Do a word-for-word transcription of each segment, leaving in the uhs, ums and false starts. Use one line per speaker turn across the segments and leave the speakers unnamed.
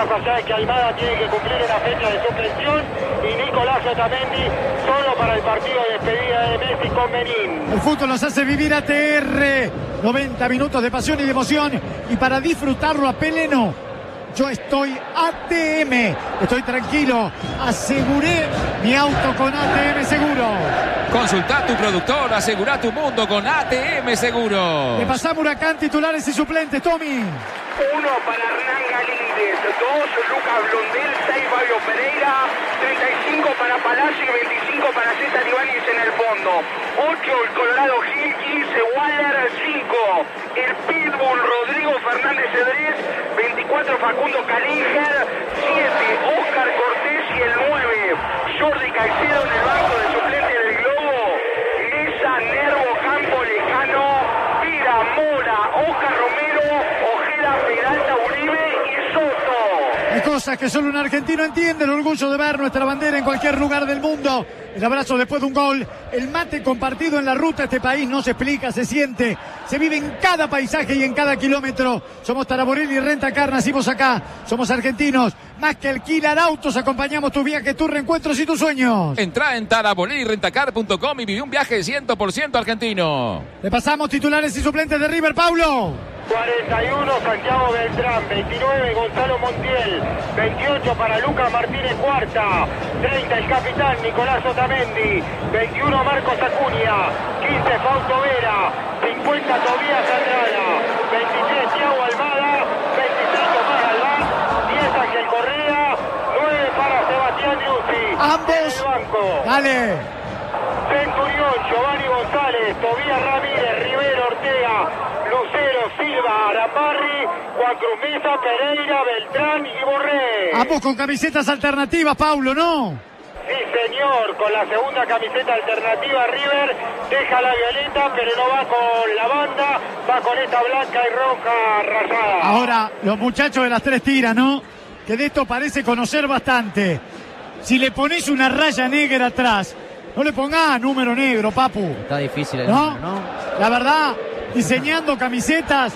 más allá de que Almada tiene que cumplir una fecha de suspensión y Nicolás Otamendi solo para el partido de despedida de Messi con Benín.
El fútbol nos hace vivir A T R, noventa minutos de pasión y de emoción, y para disfrutarlo a pleno, yo estoy A T M, estoy tranquilo, aseguré mi auto con A T M Seguro.
Consulta a tu productor, asegura tu mundo con A T M Seguro.
Le pasamos Huracán, titulares y suplentes, Tommy.
Uno para Hernán Galíndez, dos Lucas Blondel, seis Fabio Pereira, treinta y cinco para Palacio y veinticinco para César Ibáñez en el fondo. ocho el Colorado Gil, quince Waller, cinco el Pitbull Rodrigo Fernández Cedrés, veinticuatro Facundo Calinger, siete Oscar Cortés y el nueve Jordi Caicedo en el banco de suplente del Globo. Leza, Nervo, Campo Lejano, Pira, Mora, Oscar Romero, Ojeda, Peralta, Uribe y Soto.
Hay cosas que solo un argentino entiende, el orgullo de ver nuestra bandera en cualquier lugar del mundo, el abrazo después de un gol, el mate compartido en la ruta. Este país no se explica, se siente, se vive en cada paisaje y en cada kilómetro. Somos Taraborelli y Rentacar, nacimos acá, somos argentinos. Más que alquilar autos, acompañamos tus viajes, tus reencuentros y tus sueños.
Entra en taraborelli rentacar punto com y viví un viaje cien por ciento argentino.
Le pasamos titulares y suplentes de River, Paulo.
cuarenta y uno Santiago Beltrán, veintinueve Gonzalo Montiel, veintiocho para Lucas Martínez Cuarta, treinta el capitán Nicolás Otamendi, veintiuno Marcos Acuña, quince Fausto Vera, cincuenta Tobías Andrada, veintitrés Thiago Almada, veintiséis Tomás Galván, diez Ángel Correa, nueve para Sebastián Liuzzi.
Ambos.
En el banco.
Dale.
Centurión, Giovanni González, Tobías Ramírez, Rivero Ortega, Lucero, Silva, Araparri, Juan Cruz Mesa, Pereira, Beltrán y Borré.
Ambos con camisetas alternativas, Paulo, ¿no?
Sí, señor, con la segunda camiseta alternativa River deja la violeta, pero no va con la banda, va con esta blanca y roja rayada.
Ahora, los muchachos de las tres tiras, ¿no? Que de esto parece conocer bastante. Si le pones una raya negra atrás, no le pongas número negro, papu.
Está difícil el
¿no?
número, ¿no?
La verdad, diseñando camisetas,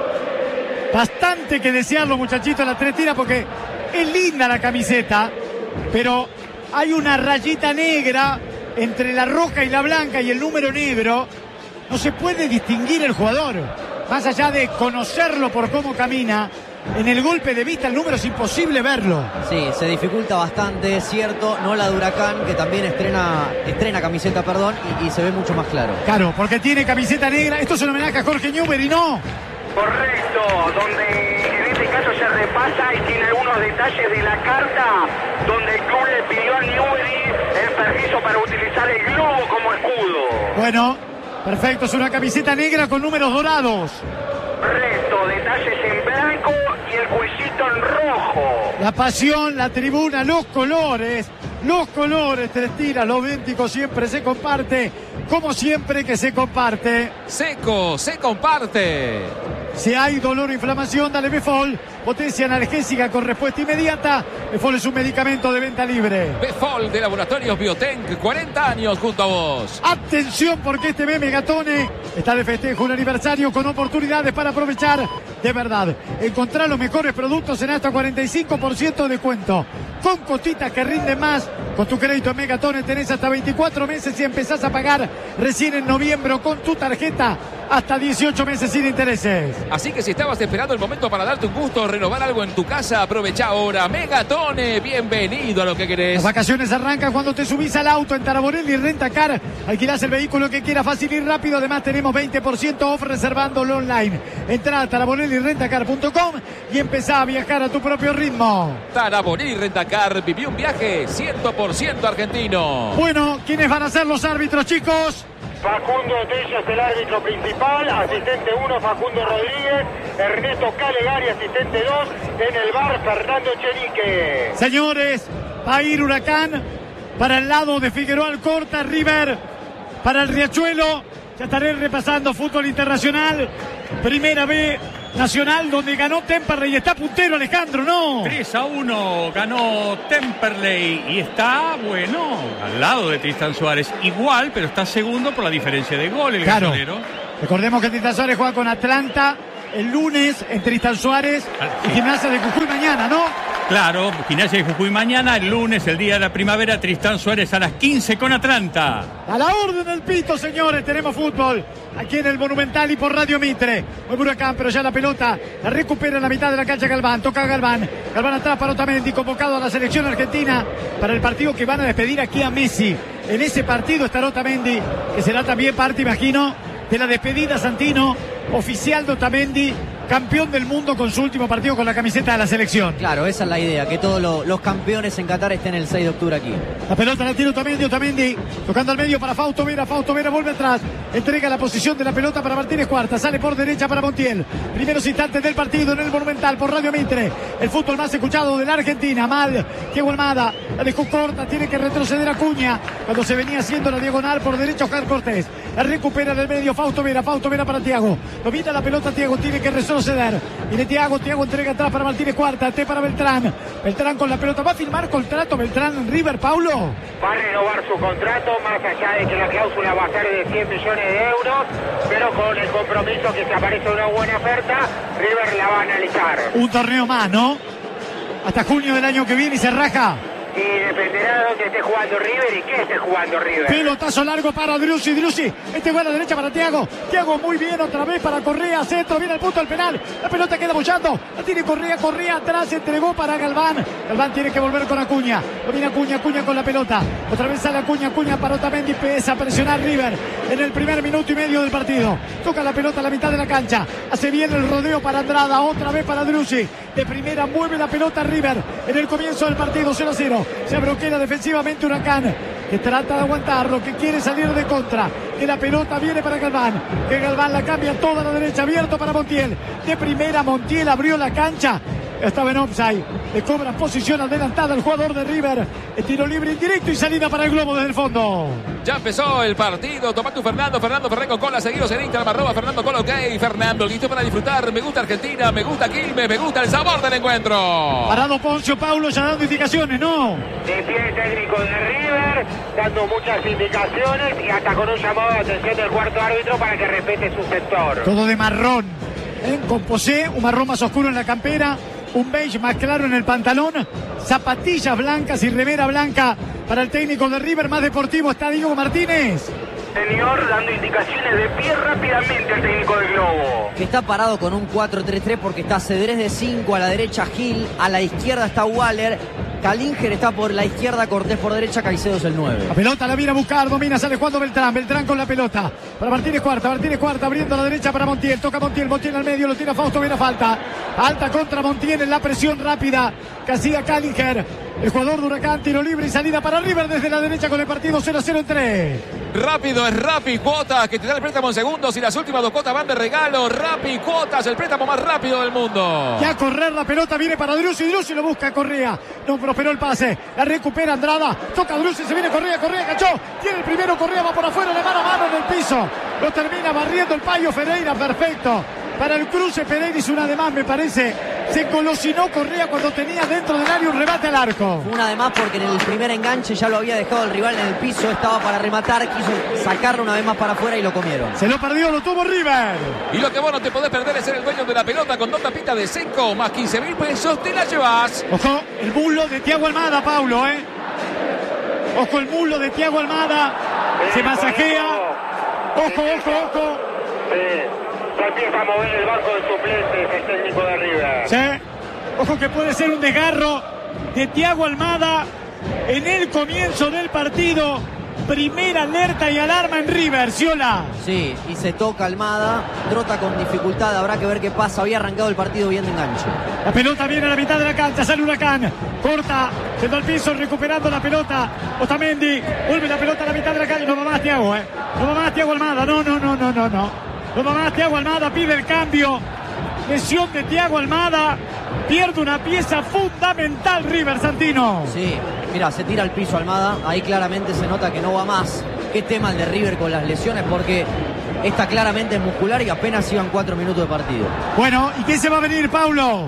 bastante que desear los muchachitos de las tres tiras, porque es linda la camiseta, pero hay una rayita negra entre la roja y la blanca y el número negro. No se puede distinguir el jugador, más allá de conocerlo por cómo camina. En el golpe de vista el número es imposible verlo.
Sí, se dificulta bastante, es cierto. No la de Huracán, que también estrena estrena camiseta, perdón, y, y se ve mucho más claro.
Claro, porque tiene camiseta negra. Esto es un homenaje a Jorge Newbery, ¿no?
Correcto, donde en este caso se repasa y tiene algunos detalles de la carta donde el club le pidió a Newbery el permiso para utilizar el globo como escudo.
Bueno, perfecto, es una camiseta negra con números dorados.
Correcto, detalles en blanco y el cuellito en rojo.
La pasión, la tribuna, los colores, los colores, tres tiras, lo idéntico siempre se comparte, como siempre que se comparte.
Seco, se comparte.
Si hay dolor o inflamación, dale Befol, potencia analgésica con respuesta inmediata. Befol es un medicamento de venta libre.
Befol de Laboratorios Biotenc, cuarenta años junto a vos.
Atención, porque este B Megatone está de festejo, un aniversario con oportunidades para aprovechar de verdad. Encontrar los mejores productos en hasta cuarenta y cinco por ciento de descuento. Con cotitas que rinden más. Con tu crédito en Megatone tenés hasta veinticuatro meses y empezás a pagar recién en noviembre con tu tarjeta hasta dieciocho meses sin intereses.
Así que si estabas esperando el momento para darte un gusto o renovar algo en tu casa, aprovecha ahora. Megatone, bienvenido a lo que querés.
Las vacaciones arrancan cuando te subís al auto en Taraborelli Rentacar. Alquilás el vehículo que quieras fácil y rápido. Además tenemos veinte por ciento off reservándolo online. Entrá a taraborelli rentacar punto com y empezá a viajar a tu propio ritmo.
Taraborelli Rentacar, viví un viaje cien por ciento argentino.
Bueno, ¿quiénes van a ser los árbitros, chicos?
Facundo Tello es el árbitro principal, asistente uno Facundo Rodríguez, Ernesto Calegari, asistente dos, en el bar Fernando Chenique.
Señores, va a ir Huracán para el lado de Figueroa Alcorta, River para el Riachuelo. Ya estaré repasando fútbol internacional, Primera B Nacional, donde ganó Temperley y está puntero, Alejandro, ¿no?
tres a uno ganó Temperley y está, bueno, al lado de Tristan Suárez. Igual, pero está segundo por la diferencia de gol el
claro.
gasolero.
Recordemos que Tristan Suárez juega con Atlanta el lunes en Tristan Suárez y Gimnasia de Jujuy mañana, ¿no?
Claro, Gimnasia de Jujuy mañana, el lunes, el día de la primavera, Tristán Suárez a las quince con Atlanta.
A la orden del pito, señores, tenemos fútbol aquí en el Monumental y por Radio Mitre. Muy Huracán, pero ya la pelota la recupera en la mitad de la cancha Galván. Toca Galván. Galván atrás para Otamendi, convocado a la selección argentina para el partido que van a despedir aquí a Messi. En ese partido estará Otamendi, que será también parte, imagino, de la despedida, Santino, oficial de Otamendi, campeón del mundo con su último partido con la camiseta de la selección.
Claro, esa es la idea, que todos lo, los campeones en Qatar estén el seis de octubre aquí.
La pelota la tiene Otamendi, Otamendi tocando al medio para Fausto Vera, Fausto Vera vuelve atrás, entrega la posición de la pelota para Martínez Cuarta, sale por derecha para Montiel. Primeros instantes del partido en el Monumental por Radio Mitre, el fútbol más escuchado de la Argentina. Mal, Diego Almada, la dejó corta, tiene que retroceder Acuña cuando se venía haciendo la diagonal por derecha Oscar Cortés. La recupera en el medio Fausto Vera, Fausto Vera para Thiago, domina la pelota Thiago, tiene que retroceder. Viene Thiago, Thiago entrega atrás para Martínez Cuarta, T para Beltrán. Beltrán con la pelota, ¿va a firmar contrato Beltrán en River, Paulo?
Va a renovar su contrato, más allá de que la cláusula va a ser de cien millones de euros, pero con el compromiso que se aparece una buena oferta, River la va a analizar.
Un torneo más, ¿no? Hasta junio del año que viene y se raja.
Y dependerá de dónde esté jugando River y qué esté jugando River.
Pelotazo largo para Driussi, Driussi. Este va a la derecha para Thiago. Thiago muy bien, otra vez para Correa, centro, viene al punto del penal. La pelota queda bollando. La tiene Correa, Correa atrás, entregó para Galván. Galván tiene que volver con Acuña. Lo viene Acuña, Acuña con la pelota. Otra vez sale Acuña, Acuña para Otamendi. Empieza a presionar River en el primer minuto y medio del partido. Toca la pelota a la mitad de la cancha. Hace bien el rodeo para Andrada. Otra vez para Driussi. De primera mueve la pelota River en el comienzo del partido cero a cero. Se bloquea defensivamente Huracán, que trata de aguantarlo, que quiere salir de contra, que la pelota viene para Galván, que Galván la cambia toda la derecha, abierto para Montiel. De primera Montiel abrió la cancha, estaba en offside, le cobra posición adelantada el jugador de River. El tiro libre indirecto y salida para el globo desde el fondo.
Ya empezó el partido. Toma tu Fernando, Fernando Ferreco Cola, seguidos en Instagram, arroba Fernando Cola, ok. Fernando, listo para disfrutar. Me gusta Argentina, me gusta Quilmes, me gusta el sabor del encuentro.
Parado Poncio Paulo ya dando indicaciones, ¿no?
De pie el técnico de River, dando muchas indicaciones y hasta con un llamado de atención del cuarto árbitro para que respete su sector.
Todo de marrón, ¿eh? Con posé, un marrón más oscuro en la campera, un beige más claro en el pantalón, zapatillas blancas y remera blanca para el técnico de River. Más deportivo está Diego Martínez.
Señor, dando indicaciones de pie rápidamente el técnico del Globo.
Que está parado con un cuatro tres tres porque está Cedrés de cinco, a la derecha Gil, a la izquierda está Waller, Calinger está por la izquierda, Cortés por derecha, Caicedo es el nueve.
La pelota la viene a buscar, domina, sale jugando Beltrán, Beltrán con la pelota para Martínez Cuarta, Martínez Cuarta abriendo a la derecha para Montiel, toca Montiel, Montiel al medio, lo tira Fausto, viene a falta, alta contra Montiel en la presión rápida que hacía Calinger, el jugador de Huracán, tiro libre y salida para River desde la derecha con el partido cero a cero en tres.
Rápido es Rappi Cuotas, que te da el préstamo en segundos y las últimas dos cuotas van de regalo. Rappi Cuotas, el préstamo más rápido del mundo.
Ya a correr la pelota, viene para Driussi, Driussi lo busca Correa, no prosperó el pase, la recupera Andrada, toca Driussi, se viene Correa, Correa cachó, tiene el primero, Correa va por afuera, le mano a mano en el piso, lo termina barriendo el Payo Ferreira, perfecto. Para el cruce Pereira hizo una de más, me parece. Se colosinó Correa cuando tenía dentro del área un remate al arco.
Fue una de más porque en el primer enganche ya lo había dejado el rival en el piso, estaba para rematar, quiso sacarlo una vez más para afuera y lo comieron.
Se lo perdió, lo tuvo River.
Y lo que vos no te podés perder es ser el dueño de la pelota con dos tapitas de Senco, más quince mil pesos, te la llevas.
Ojo, el muslo de Thiago Almada, Paulo, ¿eh? Ojo, el muslo de Thiago Almada. Se masajea. Ojo, ojo, ojo.
Sí. Se empieza a mover el banco de suplentes el técnico de River.
Sí. Ojo que puede ser un desgarro de Thiago Almada en el comienzo del partido. Primera alerta y alarma en River, Ciola.
Sí, y se toca Almada, trota con dificultad, habrá que ver qué pasa. Había arrancado el partido bien de enganche.
La pelota viene a la mitad de la cancha, sale Huracán, corta, yendo al piso, recuperando la pelota. Otamendi, vuelve la pelota a la mitad de la cancha. No va más Thiago, eh. No va más Thiago Almada, no, no, no, no, no, no. No va más Thiago Almada, pide el cambio. Lesión de Thiago Almada, pierde una pieza fundamental River, Santino.
Sí, mira, se tira al piso Almada, ahí claramente se nota que no va más. Qué tema el de River con las lesiones, porque esta claramente es muscular y apenas iban cuatro minutos de partido.
Bueno, ¿y qué se va a venir, Paulo?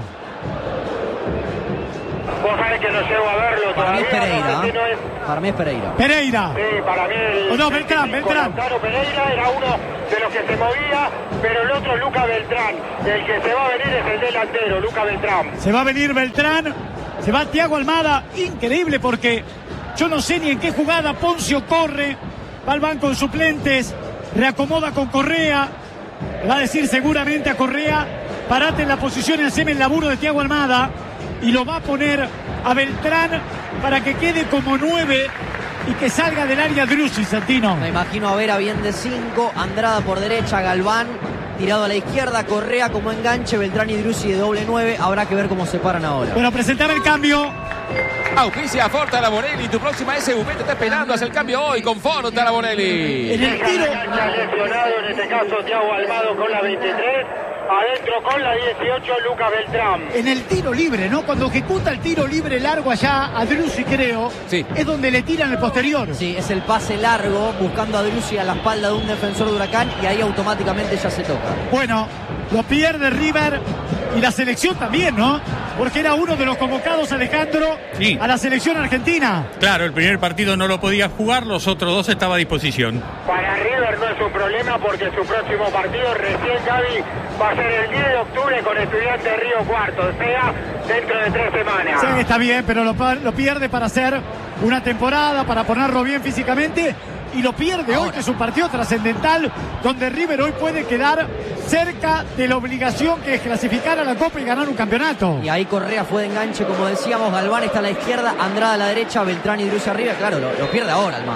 Vos sabés que no llego a verlo
Para mí es
todavía,
Pereira,
no sé si
¿eh?
no es...
Para mí es Pereira.
Pereira.
Sí, para mí el...
O no, Beltrán,
el
Beltrán.
Lautaro Pereira era uno de los que se movía, pero el otro es Luca Beltrán. El que se va a venir es el delantero, Luca Beltrán.
Se va a venir Beltrán, se va Thiago Almada. Increíble porque yo no sé ni en qué jugada Poncio corre, va al banco de suplentes, reacomoda con Correa, le va a decir seguramente a Correa, parate en la posición y haceme el laburo de Thiago Almada, y lo va a poner a Beltrán para que quede como nueve y que salga del área Driussi, Santino.
Me imagino a Vera bien de cinco, Andrada por derecha, Galván tirado a la izquierda, Correa como enganche, Beltrán y Driussi de doble nueve. Habrá que ver cómo se paran ahora.
Bueno, presentar el cambio.
Auspicia Forta Laborelli, tu próxima S U V te está esperando. Haz el cambio hoy con Forta Laborelli.
En el tiro.
Lesionado, en este caso Thiago Almada con la veintitrés. Adentro con la dieciocho, Luca Beltrán.
En el tiro libre, ¿no? Cuando ejecuta el tiro libre largo allá a Driussi, creo,
sí,
es donde le tiran el posterior.
Sí, es el pase largo, buscando a Driussi a la espalda de un defensor de Huracán, y ahí automáticamente ya se toca.
Bueno, lo pierde River y la selección también, ¿no? Porque era uno de los convocados, Alejandro,
sí,
a la selección argentina.
Claro, el primer partido no lo podía jugar, los otros dos estaba a disposición.
Para River no es un problema porque su próximo partido recién, Gaby, va a ser el diez de octubre con Estudiantes de Río Cuarto, o sea, dentro de tres semanas.
Sí, está bien, pero lo, lo pierde para hacer una temporada, para ponerlo bien físicamente, y lo pierde hoy, que es un partido trascendental, donde River hoy puede quedar cerca de la obligación que es clasificar a la Copa y ganar un campeonato.
Y ahí Correa fue de enganche, como decíamos, Galván está a la izquierda, Andrada a la derecha, Beltrán y Driussi arriba. Claro, lo, lo pierde ahora Almada.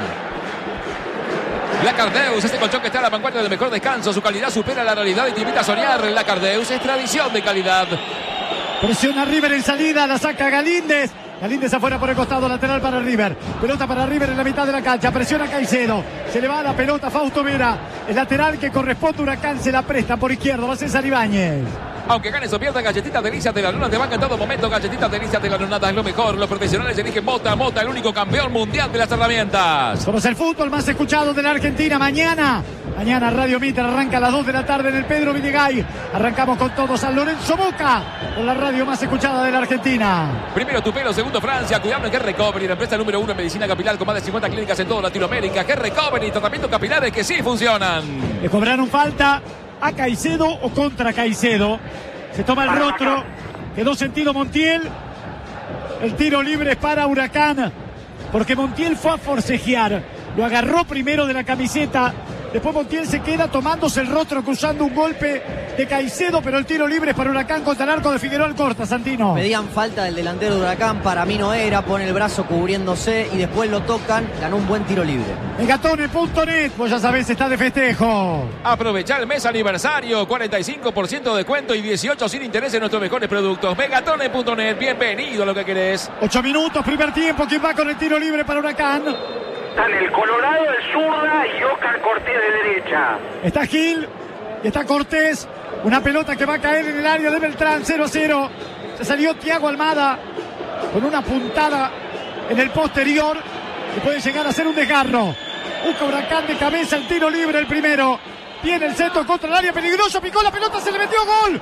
La Cardeus, este colchón que está a la vanguardia del mejor descanso, su calidad supera la realidad y te invita a soñar. La Cardeus es tradición de calidad.
Presiona River en salida, la saca Galíndez. Galíndez afuera por el costado, lateral para River. Pelota para River en la mitad de la cancha. Presiona Caicedo. Se le va la pelota Fausto Vera. El lateral que corresponde a Huracán se la presta por izquierdo. Va César Ibáñez.
Aunque ganes o pierdas, Galletitas Delicias de la Luna te banca en todo momento. Galletitas Delicias de la Luna es lo mejor. Los profesionales eligen Mota. Mota, el único campeón mundial de las herramientas.
Somos el fútbol más escuchado de la Argentina. Mañana, mañana Radio Mitre arranca a las dos de la tarde en el Pedro Villegas. Arrancamos con todo San Lorenzo Boca, con la radio más escuchada de la Argentina.
Primero tu pelo, segundo Francia. Cuidado en G-Recovery, la empresa número uno en medicina capilar con más de cincuenta clínicas en toda Latinoamérica. G-Recovery, tratamientos capilares que sí funcionan.
Le cobraron falta a Caicedo o contra Caicedo. Se toma el rostro, quedó sentido Montiel. El tiro libre es para Huracán, porque Montiel fue a forcejear. Lo agarró primero de la camiseta. Después Montiel se queda tomándose el rostro, cruzando un golpe de Caicedo, pero el tiro libre es para Huracán contra el arco de Figueroa Alcorta, Santino.
Pedían falta del delantero de Huracán, para mí no era, pone el brazo cubriéndose y después lo tocan, ganó un buen tiro libre.
Megatone punto net, vos ya sabés, está de festejo.
Aprovecha el mes aniversario, cuarenta y cinco por ciento de descuento y dieciocho sin interés en nuestros mejores productos. Megatone punto net, bienvenido a lo que querés.
Ocho minutos, primer tiempo, ¿quién va con el tiro libre para Huracán?
Están el Colorado de zurda y Oscar Cortés de derecha.
Está Gil y está Cortés. Una pelota que va a caer en el área de Beltrán, cero a cero. Se salió Thiago Almada con una puntada en el posterior que puede llegar a ser un desgarro. Busca Huracán de cabeza el tiro libre, el primero. Viene el centro contra el área, peligroso, picó la pelota, se le metió gol.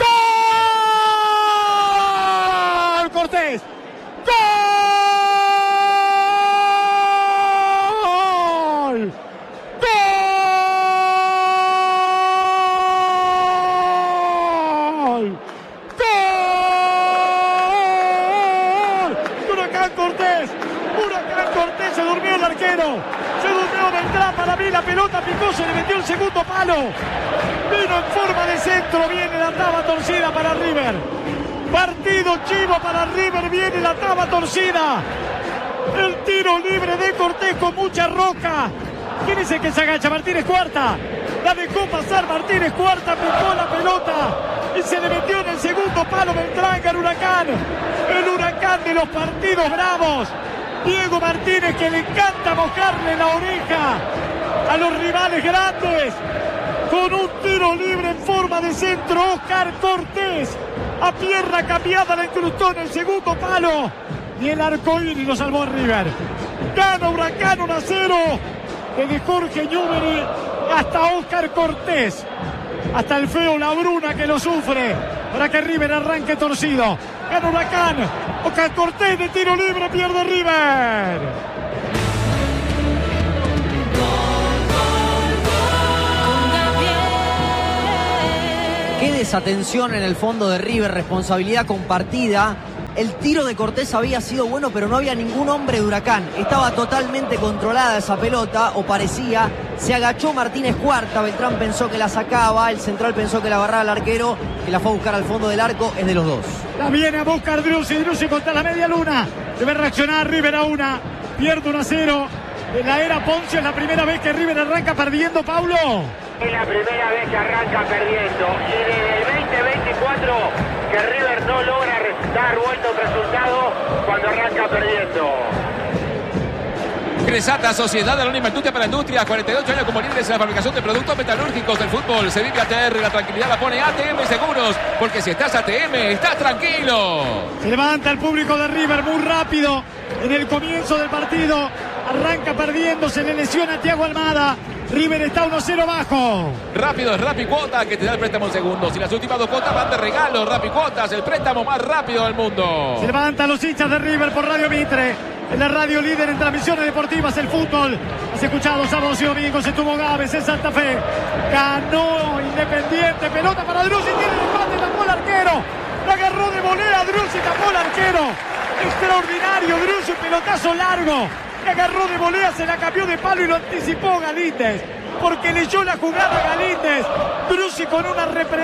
¡Gol! Cortés. ¡Gol! Se durmió el arquero, se durmió Beltrán, para mí la pelota picó, se le metió el segundo palo, vino en forma de centro, viene la taba torcida para River, partido chivo para River, viene la taba torcida, el tiro libre de Cortés con mucha roca. ¿Quién es el que se agacha? Martínez Cuarta, la dejó pasar Martínez Cuarta, picó la pelota y se le metió en el segundo palo Beltrán al Huracán, el Huracán de los partidos bravos. Diego Martínez, que le encanta mojarle la oreja a los rivales grandes, con un tiro libre en forma de centro. Oscar Cortés a pierna cambiada la incrustó en el segundo palo y el arcoíris lo salvó a River. Gana Huracán uno a cero, desde Jorge Newbery hasta Oscar Cortés, hasta el feo Labruna que lo sufre, para que River arranque torcido. Gana Huracán, Oscar Cortés de tiro libre, pierde River.
esa tensión en el fondo de River, responsabilidad compartida. El tiro de Cortés había sido bueno, pero no había ningún hombre de Huracán. Estaba totalmente controlada esa pelota, o parecía. Se agachó Martínez Cuarta, Beltrán pensó que la sacaba, el central pensó que la agarraba el arquero, que la fue a buscar al fondo del arco, es de los dos.
La viene a buscar Driussi, Driussi contra la media luna. Debe reaccionar River a una, pierde uno a cero. En la era Poncio es la primera vez que River arranca perdiendo, Paulo.
Es la primera vez que arranca perdiendo. Y desde el veinte veinticuatro que River no logra dar vuelta un resultado cuando arranca perdiendo.
Cresata, Sociedad Anónima Industria para Industria, cuarenta y ocho años como líderes en la fabricación de productos metalúrgicos del fútbol. Se vive A T R, la tranquilidad la pone A T M Seguros, porque si estás A T M, estás tranquilo.
Se levanta el público de River muy rápido en el comienzo del partido. Arranca perdiendo, se le lesiona a Thiago Almada. River está uno cero bajo.
Rápido es Rappi Cuotas, que te da el préstamo en segundos. Y las últimas dos cuotas van de regalo. Rappi Cuotas, el préstamo más rápido del mundo.
Se levantan los hinchas de River por Radio Mitre. En la radio líder en transmisiones deportivas, el fútbol. Has escuchado sábados y domingos, estuvo Gávez en Santa Fe. Ganó Independiente, pelota para Driussi, tiene el empate, tapó el arquero. La agarró de volea, Driussi tapó el arquero. Extraordinario, Driussi, pelotazo largo. La agarró de volea, se la cambió de palo y lo anticipó Galíndez. Porque leyó la jugada Galíndez. Driussi con una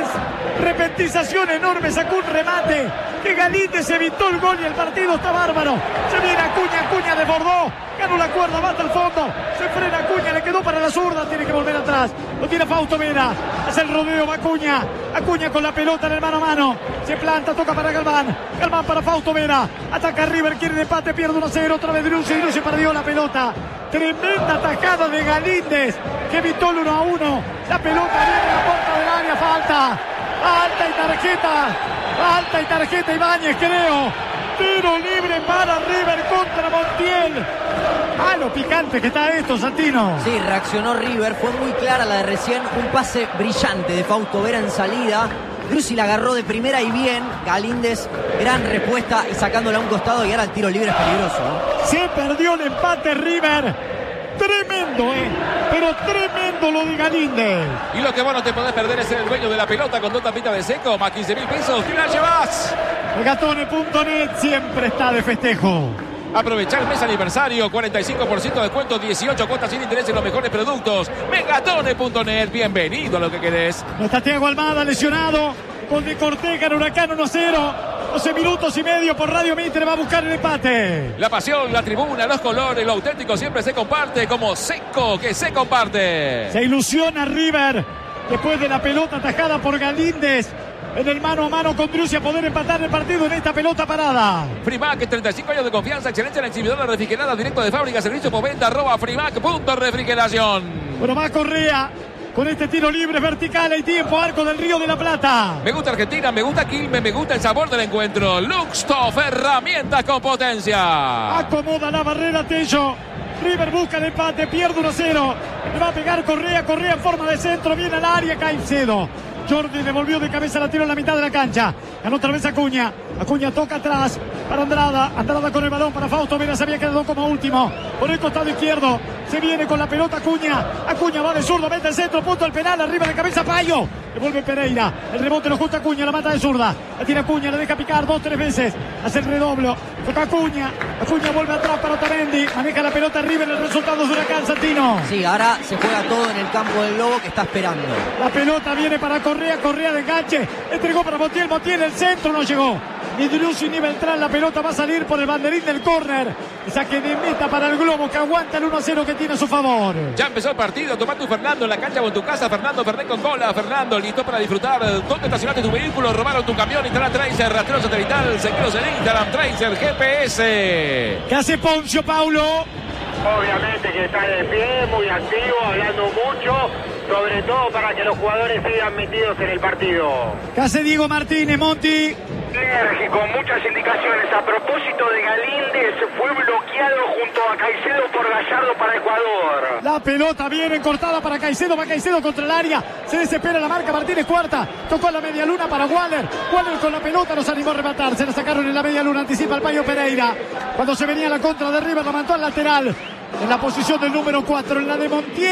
repentización enorme sacó un remate que Galíndez evitó el gol y el partido está bárbaro. Se viene Acuña, Acuña desbordó, ganó la cuerda, bate al fondo, se frena Acuña, le quedó para la zurda, tiene que volver atrás, lo tiene Fausto Vera, hace el rodeo, va Acuña, Acuña con la pelota en el mano a mano, se planta, toca para Galván, Galván para Fausto Vera, ataca River, quiere el empate, pierde uno a cero, otra vez Driussi, Driussi perdió la pelota. Tremenda tajada de Galíndez que evitó el uno a uno. La pelota viene a la puerta del área, falta. Alta y tarjeta. Alta y tarjeta Ibáñez, creo. Tiro libre para River contra Montiel. Ah, lo picante que está esto, Santino.
Sí, reaccionó River. Fue muy clara la de recién. Un pase brillante de Fausto Vera en salida. Driussi la agarró de primera y bien. Galíndez, gran respuesta y sacándola a un costado, y ahora el tiro libre es peligroso, ¿no?
Se perdió el empate River. Tremendo, ¿eh? Pero tremendo lo de Galíndez.
Y lo que vos no te podés perder es ser el dueño de la pelota con dos tapitas de seco, más quince mil pesos. ¿Qué la llevas?
Megatone punto net siempre está de festejo.
Aprovechar el mes aniversario, cuarenta y cinco por ciento de descuento, dieciocho cuotas sin interés en los mejores productos. Megatone punto net, bienvenido a lo que querés.
No está Thiago Almada lesionado. Gol de Cortega en Huracán uno cero. doce minutos y medio por Radio Mitre, va a buscar el empate.
La pasión, la tribuna, los colores, lo auténtico siempre se comparte, como Seco que se comparte.
Se ilusiona River después de la pelota atajada por Galíndez. En el mano a mano con Driussi a poder empatar el partido en esta pelota parada.
Frimac, treinta y cinco años de confianza, excelencia en exhibidora refrigerada, directo de fábrica, servicio postventa, arroba frimac punto refrigeración.
Bueno, va Correa con este tiro libre vertical, hay tiempo, arco del Río de la Plata.
Me gusta Argentina, me gusta Quilmes, me gusta el sabor del encuentro. Luxtoff, herramientas con potencia.
Acomoda la barrera Tello. River busca el empate, pierde uno cero. Le va a pegar Correa, Correa en forma de centro, viene al área, Caicedo. Jordi devolvió de cabeza, la tiro en la mitad de la cancha. Ganó otra vez Acuña. Acuña toca atrás para Andrada. Andrada con el balón para Fausto Vera. Se había quedado como último por el costado izquierdo. Se viene con la pelota Acuña. Acuña va de zurdo, mete el centro, punto el penal. Arriba de cabeza Payo. Devuelve Pereira. El rebote lo justa Acuña, la mata de zurda. La tiene Acuña, la deja picar dos, tres veces. Hace el redoblo. Toca Acuña. Acuña vuelve atrás para Otamendi. Maneja la pelota River. El resultado de Huracán, Santino.
Sí, ahora se juega todo en el campo del Lobo, que está esperando.
La pelota viene para Correa. Correa de enganche. Entregó para Montiel. Montiel, el centro no llegó. Ni Driussi ni Beltrán, la pelota va a salir por el banderín del córner. Saque de meta para el Globo, que aguanta el uno a cero que tiene a su favor.
Ya empezó el partido, toma tu Fernando en la cancha o en tu casa. Fernando Fernet con cola. Fernando, listo para disfrutar. ¿Dónde estacionaste tu vehículo? Robaron tu camión. Instala Tracer, rastreo satelital. Seguidos en Instagram, Tracer G P S.
¿Qué hace Poncio, Paulo?
Obviamente que está de pie, muy activo, hablando mucho, sobre todo para que los jugadores sigan metidos en el partido.
¿Qué hace Diego Martínez, Monti?
Enérgico, muchas indicaciones. A propósito de Galíndez, fue bloqueado junto a Caicedo por Gallardo para Ecuador.
La pelota viene cortada para Caicedo, va Caicedo contra el área, se desespera la marca Martínez Cuarta, tocó la media luna para Waller, Waller con la pelota los animó a rematar, se la sacaron en la media luna, anticipa el Payo Pereira, cuando se venía la contra de River la mandó al lateral, en la posición del número cuatro, en la de Montiel.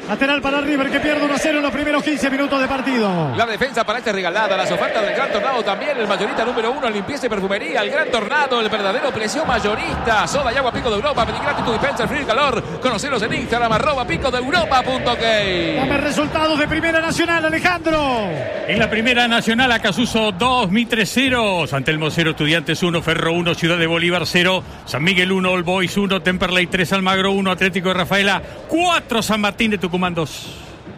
Lateral para River, que pierde uno a cero en los primeros quince minutos de partido.
La defensa para este regalada. Las ofertas del Gran Tornado también. El mayorista número uno en limpieza y perfumería. El Gran Tornado, el verdadero precio mayorista. Soda y agua Pico de Europa. Pedí gratis tu dispenser frío y calor. Conocelos en Instagram, arroba pico de europa punto ok.
Dame resultados de Primera Nacional, Alejandro.
En la Primera Nacional, Acasuso dos, Mitre cero, San Telmo cero, Estudiantes uno, Ferro uno, Ciudad de Bolívar cero, San Miguel uno, All Boys uno, Temperley tres, Almagro uno, Atlético de Rafaela cuatro, San Martín de Tucumán dos.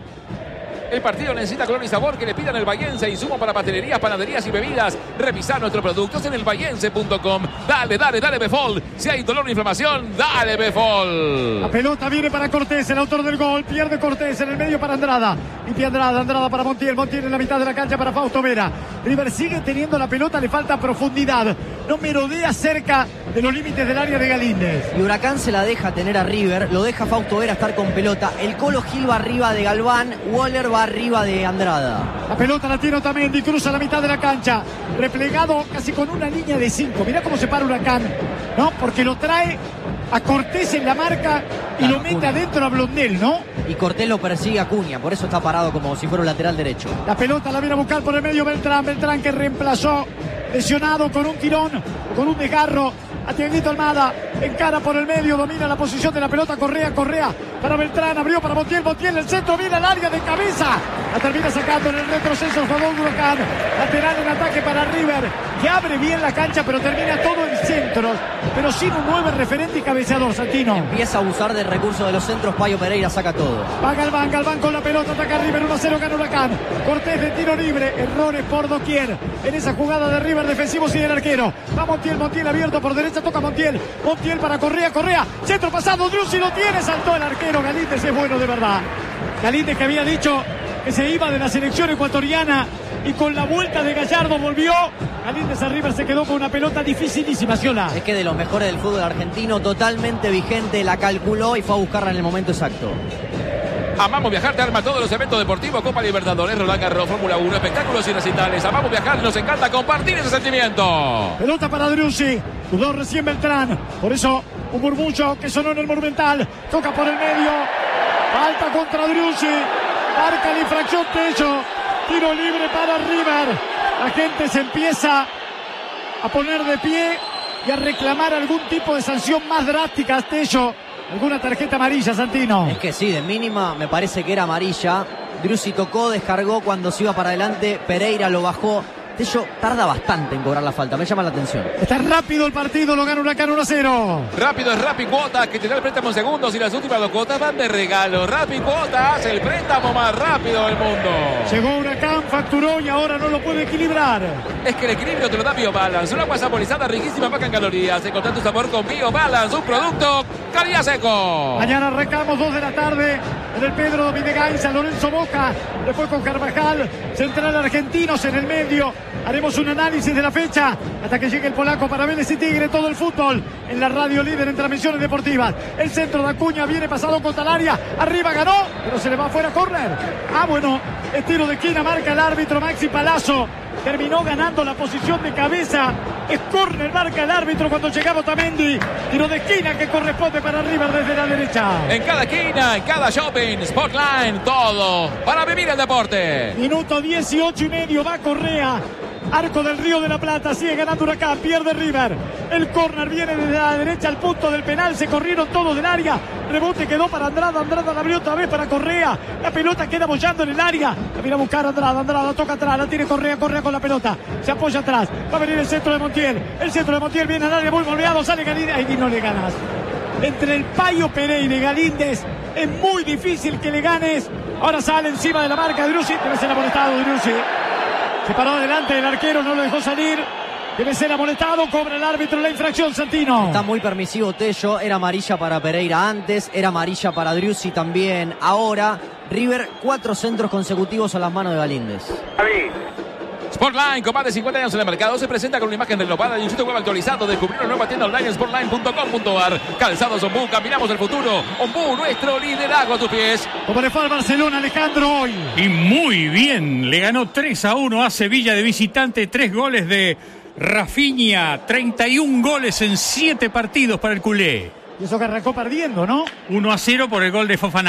El partido necesita color y sabor que le pidan el Bahiense. Insumo para pastelerías, panaderías y bebidas. Revisar nuestros productos en el bahiense punto com. Dale, dale, dale, Befol. Si hay dolor o inflamación, dale, Befol.
La pelota viene para Cortés, el autor del gol. Pierde Cortés en el medio para Andrada. Limpia Andrada, Andrada para Montiel. Montiel en la mitad de la cancha para Fausto Vera. River sigue teniendo la pelota, le falta profundidad. No merodea cerca de los límites del área de Galíndez.
Y Huracán se la deja tener a River, lo deja Fausto Vera estar con pelota. El Colo Gil va arriba de Galván, Waller va arriba de Andrada.
La pelota la tiene Otamendi, cruza la mitad de la cancha, replegado casi con una línea de cinco. Mirá cómo se para Huracán, ¿no? Porque lo trae a Cortés en la marca y
Claro,
lo mete
Acuña.
adentro a Blondel, ¿no?
Y Cortés lo persigue a Acuña, por eso está parado como si fuera un lateral derecho.
La pelota la viene a buscar por el medio Beltrán, Beltrán que reemplazó, lesionado con un tirón, con un desgarro a Tiaguito Almada, encara por el medio, domina la posición de la pelota, Correa, Correa para Beltrán, abrió para Montiel, Montiel, el centro viene al área de cabeza, la termina sacando en el retroceso el jugador de Huracán, lateral en ataque para River, que abre bien la cancha pero termina todo en centros, pero sin un nueve referente y cabeceador, Santino.
Empieza a abusar del recurso de los centros, Payo Pereira saca todo.
Va Galván, Galván con la pelota, ataca River, uno a cero gana Huracán. Cortés de tiro libre, errores por doquier en esa jugada de River, defensivos y del arquero. Va Montiel, Montiel abierto por derecha, toca Montiel. Montiel para Correa, Correa, centro pasado, Driussi lo tiene, saltó el arquero. Galíndez es bueno de verdad. Galíndez que había dicho que se iba de la selección ecuatoriana y con la vuelta de Gallardo volvió. Galíndez a River se quedó con una pelota dificilísima, Ciola.
Es que de los mejores del fútbol argentino, totalmente vigente, la calculó y fue a buscarla en el momento exacto.
Amamos Viajar, te arma todos los eventos deportivos, Copa Libertadores, Roland Garros, Fórmula uno, espectáculos y recitales. Amamos Viajar, nos encanta compartir ese sentimiento.
Pelota para Driussi, dudó recién Beltrán, por eso un murmullo que sonó en el Monumental, toca por el medio, falta contra Driussi, marca la infracción Tello, tiro libre para River, la gente se empieza a poner de pie y a reclamar algún tipo de sanción más drástica a Tello, alguna tarjeta amarilla, Santino.
Es que sí, de mínima me parece que era amarilla. Driussi tocó, descargó cuando se iba para adelante, Pereira lo bajó. Tello tarda bastante en cobrar la falta, me llama la atención.
Está rápido el partido, lo gana Huracán uno a cero.
Rápido es Rappi Cuotas, que te da el préstamo en segundos y las últimas dos cuotas van de regalo. Rappi Cuotas, el préstamo más rápido del mundo.
Llegó Huracán, facturó y ahora no lo puede equilibrar.
Es que el equilibrio te lo da BioBalance, una agua saborizada riquísima, baja en calorías. Encontrá tu sabor con BioBalance, un producto calidad seco.
Mañana arrancamos dos de la tarde en el Pedro Dominegain, San Lorenzo Boca, después con Carvajal, Central Argentinos en el medio. Haremos un análisis de la fecha hasta que llegue el polaco para Vélez y Tigre, todo el fútbol en la radio líder en transmisiones deportivas. El centro de Acuña viene pasado contra el área, arriba ganó, pero se le va afuera, córner. Ah, bueno, el tiro de esquina, marca el árbitro Maxi Palazzo. Terminó ganando la posición de cabeza. Es córner, marca el árbitro cuando llegaba Otamendi. Tiro de esquina que corresponde para River desde la derecha.
En cada esquina, en cada shopping, Spotline, todo para vivir el deporte.
Minuto dieciocho y medio, va Correa. Arco del Río de la Plata, sigue ganando Huracán, pierde River. El córner viene desde la derecha al punto del penal, se corrieron todos del área. Rebote quedó para Andrada, Andrada la abrió otra vez para Correa. La pelota queda bollando en el área. La viene a buscar Andrada, Andrada toca atrás, la tiene Correa, Correa con la pelota. Se apoya atrás, va a venir el centro de Montiel. El centro de Montiel viene al área muy moldeado, sale Galíndez. Ahí no le ganas. Entre el Payo Pereira y Galíndez es muy difícil que le ganes. Ahora sale encima de la marca de Driussi, debe ser amonestado Driussi. Se paró adelante el arquero, no lo dejó salir. Debe ser amonestado, cobra el árbitro la infracción, Santino.
Está muy permisivo Tello, era amarilla para Pereira antes, era amarilla para Driussi también. Ahora, River, cuatro centros consecutivos a las manos de Galíndez.
Sportline, con más de cincuenta años en el mercado, se presenta con una imagen renovada y un sitio web actualizado. Descubrir una nueva tienda online en sportline punto com punto ar. Calzados Ombú, caminamos el futuro. Ombú, nuestro liderazgo a tus pies.
Como le fue al Barcelona, Alejandro, hoy.
Y muy bien, le ganó tres a uno a Sevilla de visitante, tres goles de Rafinha, treinta y un goles en siete partidos para el culé.
Y eso que arrancó perdiendo, ¿no?
uno a cero por el gol de Fofaná.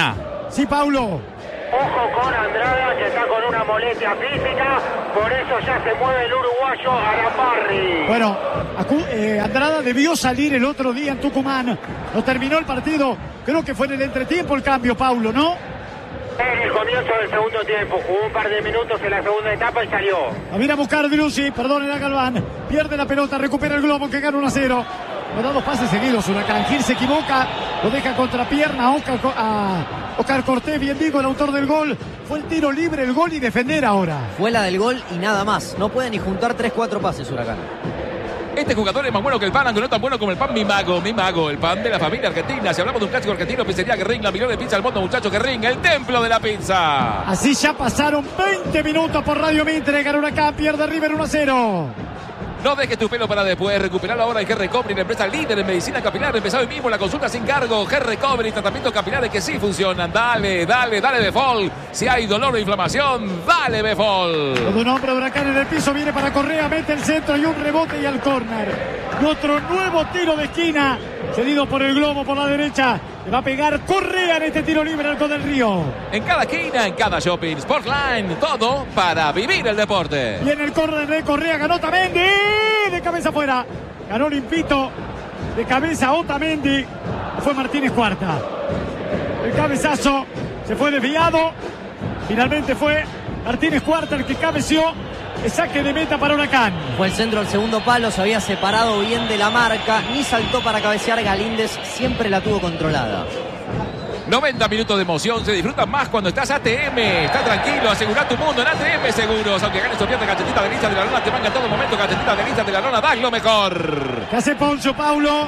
Sí, Paulo.
Ojo con Andrada, que está con una molestia física, por eso ya se mueve el uruguayo Arambarri.
Bueno, Acu- eh, Andrada debió salir el otro día en Tucumán. No terminó el partido, creo que fue en el entretiempo el cambio, Paulo, ¿no?
En el comienzo del segundo tiempo, jugó un par de minutos en la segunda etapa y salió.
A ver a buscar Driussi, perdón, era Galván. Pierde la pelota, recupera el globo que gana uno a cero. Ha dado pases seguidos, Huracán. Gil se equivoca, lo deja contra pierna a Oscar, a Oscar Cortés, bien digo, el autor del gol. Fue el tiro libre, el gol y defender ahora.
Fue la del gol y nada más. No puede ni juntar tres cuatro pases, Huracán.
Este jugador es más bueno que el pan, aunque no tan bueno como el pan Mi Mago. Mi Mago, el pan de la familia argentina. Si hablamos de un clásico argentino, pizzería Guerrín, la millones de pizza al mundo, muchachos, Guerrín, el templo de la pizza.
Así ya pasaron veinte minutos por Radio Mitre. Gana Huracán, pierde River uno a cero.
No dejes tu pelo para después. Recuperalo ahora en G-Recovery, la empresa líder en medicina capilar. Empezó hoy mismo la consulta sin cargo. G-Recovery, tratamientos capilares que sí funcionan. Dale, dale, dale Befol. Si hay dolor o inflamación, dale Befol.
Todo un hombre Huracán en el piso, viene para Correa, mete el centro y un rebote y al córner. Y otro nuevo tiro de esquina, cedido por el globo por la derecha. Le va a pegar Correa en este tiro libre al del Río.
En cada esquina, en cada shopping, Sportline, todo para vivir el deporte.
Y en el córner de Correa ganó Otamendi, de cabeza afuera. Ganó limpito, de cabeza Otamendi. Fue Martínez Cuarta. El cabezazo se fue desviado. Finalmente fue Martínez Cuarta el que cabeció. El saque de meta para Huracán.
Fue el centro al segundo palo, se había separado bien de la marca, ni saltó para cabecear. Galíndez siempre la tuvo controlada.
noventa minutos de emoción, se disfruta más cuando estás A T M. Está tranquilo, asegura tu mundo en A T M Seguros. Aunque ganes o pierdas, galletita de lista de la lona te manga en todo momento. Galletita de lista de la lona, das lo mejor.
¿Qué hace Poncio, Paulo?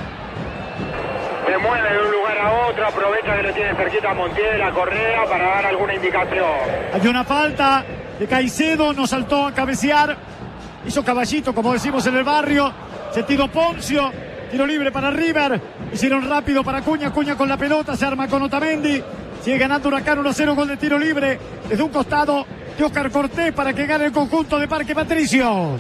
Se mueve de un lugar a otro, aprovecha que lo tiene cerquita a Montiel, a Correa, para dar alguna indicación.
Hay una falta de Caicedo, no saltó a cabecear. Hizo caballito, como decimos en el barrio. Sentido Poncio. Tiro libre para River. Hicieron rápido para Cuña. Cuña con la pelota. Se arma con Otamendi. Sigue ganando Huracán uno a cero. Gol de tiro libre. Desde un costado de Oscar Cortés para que gane el conjunto de Parque Patricios.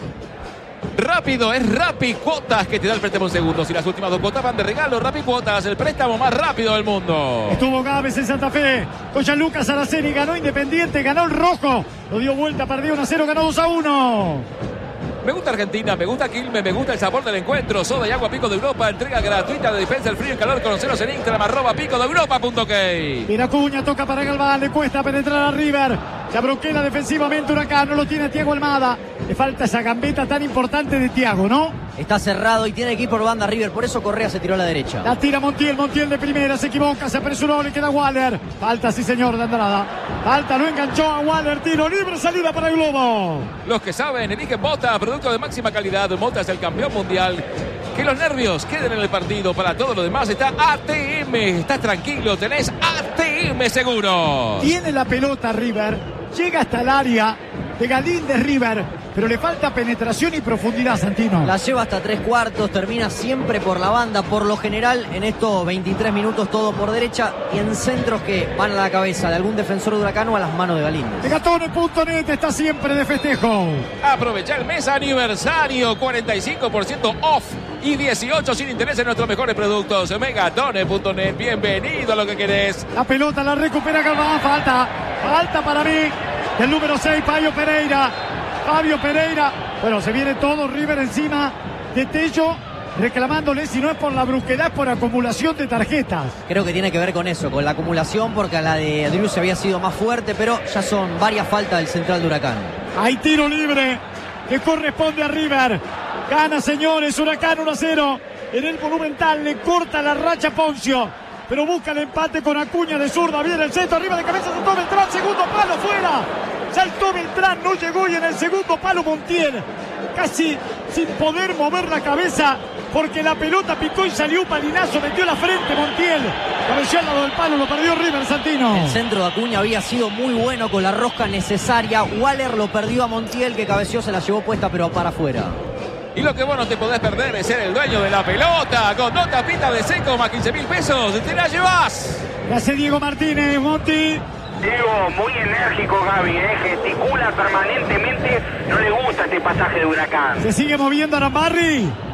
Rápido, es Rappi Cuotas que te da el préstamo en segundos. Y las últimas dos cuotas van de regalo. Rappi Cuotas, el préstamo más rápido del mundo.
Estuvo Gávez en Santa Fe. Con Gianluca Saraceni. Ganó Independiente. Ganó el Rojo. Lo dio vuelta. Perdió uno a cero. Ganó dos a uno.
Me gusta Argentina, me gusta Quilmes, me gusta el sabor del encuentro. Soda y agua Pico de Europa, entrega gratuita de defensa del frío y calor. Conoceros en Instagram, arroba pico de europa punto ok.
Mira Cuña, toca para Galván, le cuesta penetrar a River. Se abroquela defensivamente Huracán, no lo tiene Thiago Almada. Le falta esa gambeta tan importante de Thiago, ¿no?
Está cerrado y tiene que ir por banda River, por eso Correa se tiró a la derecha.
La tira Montiel, Montiel de primera, se equivoca, se apresuró, le queda Waller. Falta, sí señor, de Andrada. Falta, lo enganchó a Waller, tiro libre, salida para el globo.
Los que saben, eligen Mota, producto de máxima calidad. Mota es el campeón mundial. Que los nervios queden en el partido. Para todo lo demás está A T M. Estás tranquilo, tenés A T M seguro.
Tiene la pelota River, llega hasta el área de Galíndez River, pero le falta penetración y profundidad, Santino.
La lleva hasta tres cuartos, termina siempre por la banda, por lo general en estos veintitrés minutos todo por derecha y en centros que van a la cabeza de algún defensor de Huracán o a las manos de Galíndez.
De Gatone punto net está siempre de festejo.
Aprovecha el mes aniversario, cuarenta y cinco por ciento off y dieciocho sin interés en nuestros mejores productos. Megatone punto net, bienvenido a lo que querés.
La pelota la recupera Galván, falta, falta para mí. El número seis, Fabio Pereira. Fabio Pereira. Bueno, se viene todo River encima de Tello, reclamándole, si no es por la brusquedad, por acumulación de tarjetas.
Creo que tiene que ver con eso, con la acumulación, porque la de Driussi había sido más fuerte, pero ya son varias faltas del central de Huracán.
Hay tiro libre que corresponde a River. Gana, señores, Huracán uno a cero. En el Monumental le corta la racha Poncio, pero busca el empate con Acuña de zurda. Viene el centro, arriba de cabeza, saltó Beltrán, segundo palo, fuera. Saltó Beltrán, no llegó, y en el segundo palo Montiel, casi sin poder mover la cabeza, porque la pelota picó y salió un palinazo, metió la frente Montiel. Cabeció al lado del palo, lo perdió River, Santino.
El centro de Acuña había sido muy bueno con la rosca necesaria. Waller lo perdió a Montiel, que cabeció, se la llevó puesta, pero para afuera.
Y lo que vos no te podés perder es ser el dueño de la pelota. Con dos tapitas de seco más quince mil pesos, te la llevas.
Hace Diego Martínez, Monti.
Diego, muy enérgico Gaby, ¿eh? Gesticula permanentemente, no le gusta este pasaje de Huracán.
Se sigue moviendo Arambarri.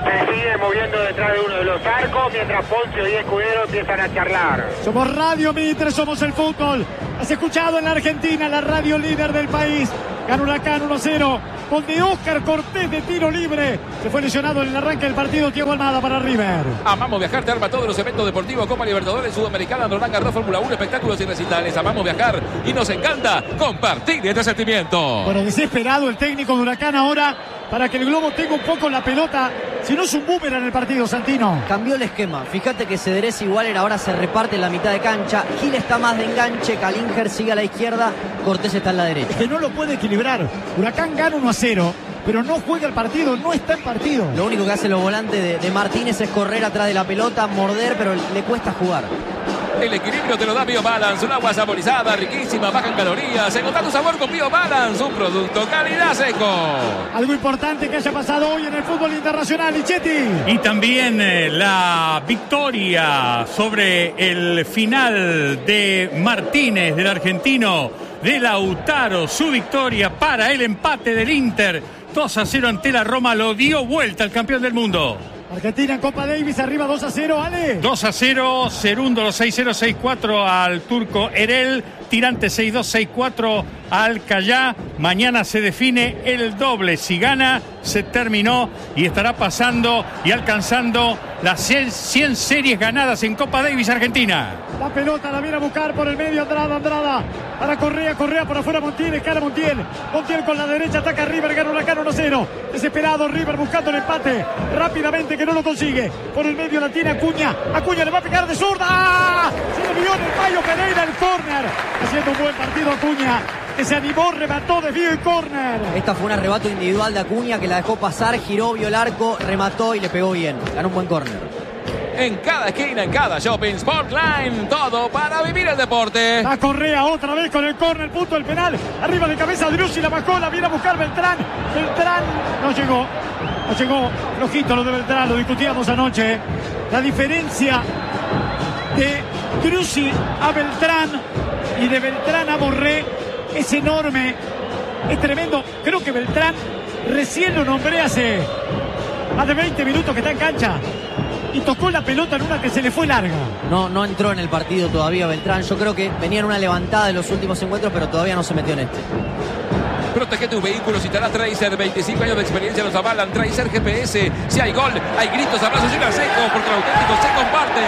Se sigue moviendo detrás de uno de los arcos mientras Poncio y Escudero empiezan a charlar.
Somos Radio Mitre, somos el fútbol. Has escuchado en la Argentina, la radio líder del país. Gana Huracán uno a cero. Con de Oscar Cortés de tiro libre. Se fue lesionado en el arranque del partido Thiago Almada para River.
Amamos Viajar te arma todos los eventos deportivos, Copa Libertadores, Sudamericana, Roland Garros, Fórmula uno, espectáculos y recitales. Amamos viajar y nos encanta compartir este sentimiento.
Bueno, desesperado el técnico de Huracán ahora para que el Globo tenga un poco la pelota. Si no es un boomerang en el partido, Santino.
Cambió el esquema. Fíjate que Cedrés y Waller ahora se reparte en la mitad de cancha. Gil está más de enganche, Calinger sigue a la izquierda, Cortés está en la derecha.
Es que no lo puede equilibrar. Huracán gana uno a cero, pero no juega el partido, no está en partido.
Lo único que hacen los volantes de, de Martínez es correr atrás de la pelota, morder, pero le cuesta jugar.
El equilibrio te lo da BioBalance, un agua saborizada, riquísima, baja en calorías. Encontrá tu sabor con BioBalance, un producto calidad seco.
Algo importante que haya pasado hoy en el fútbol internacional, Lichetti.
Y también eh, la victoria sobre el final de Martínez, del argentino, de Lautaro. Su victoria para el empate del Inter. dos a cero ante la Roma, lo dio vuelta al campeón del mundo.
Argentina en Copa Davis arriba dos a cero, Ale.
dos a cero, Cerundo seis cero seis cuatro al turco Erel, Tirante seis dos seis cuatro al Callá. Mañana se define el doble. Si gana, se terminó y estará pasando y alcanzando las cien, cien series ganadas en Copa Davis Argentina.
La pelota la viene a buscar por el medio Andrada, Andrada para Correa, Correa por afuera Montiel, escala Montiel, Montiel con la derecha, ataca a River, gana Huracán uno a cero. Desesperado River buscando el empate rápidamente, que no lo consigue. Por el medio la tiene Acuña, Acuña le va a pegar de zurda. ¡Ah! Se le vio en el Payo Pereira el córner. Haciendo un buen partido Acuña, que se animó, remató, desvío y córner.
Esta fue un arrebato individual de Acuña que la dejó pasar, giró, vio el arco, remató y le pegó bien. Ganó un buen córner.
En cada esquina, en cada shopping, Sportline, todo para vivir el deporte.
A Correa otra vez con el córner, punto del penal. Arriba de cabeza Driussi, la bajó, la viene a buscar Beltrán. Beltrán no llegó, no llegó. Flojito lo de Beltrán, lo discutíamos anoche. La diferencia de Driussi a Beltrán y de Beltrán a Borré es enorme, es tremendo. Creo que Beltrán recién lo nombré hace más de veinte minutos que está en cancha y tocó la pelota en una que se le fue larga.
No, no entró en el partido todavía Beltrán. Yo creo que venía en una levantada de los últimos encuentros, pero todavía no se metió en este.
Protege tu vehículo si te da Tracer, veinticinco años de experiencia nos avalan. Tracer G P S, si hay gol, hay gritos, abrazos y un seco, porque el auténtico se comparte.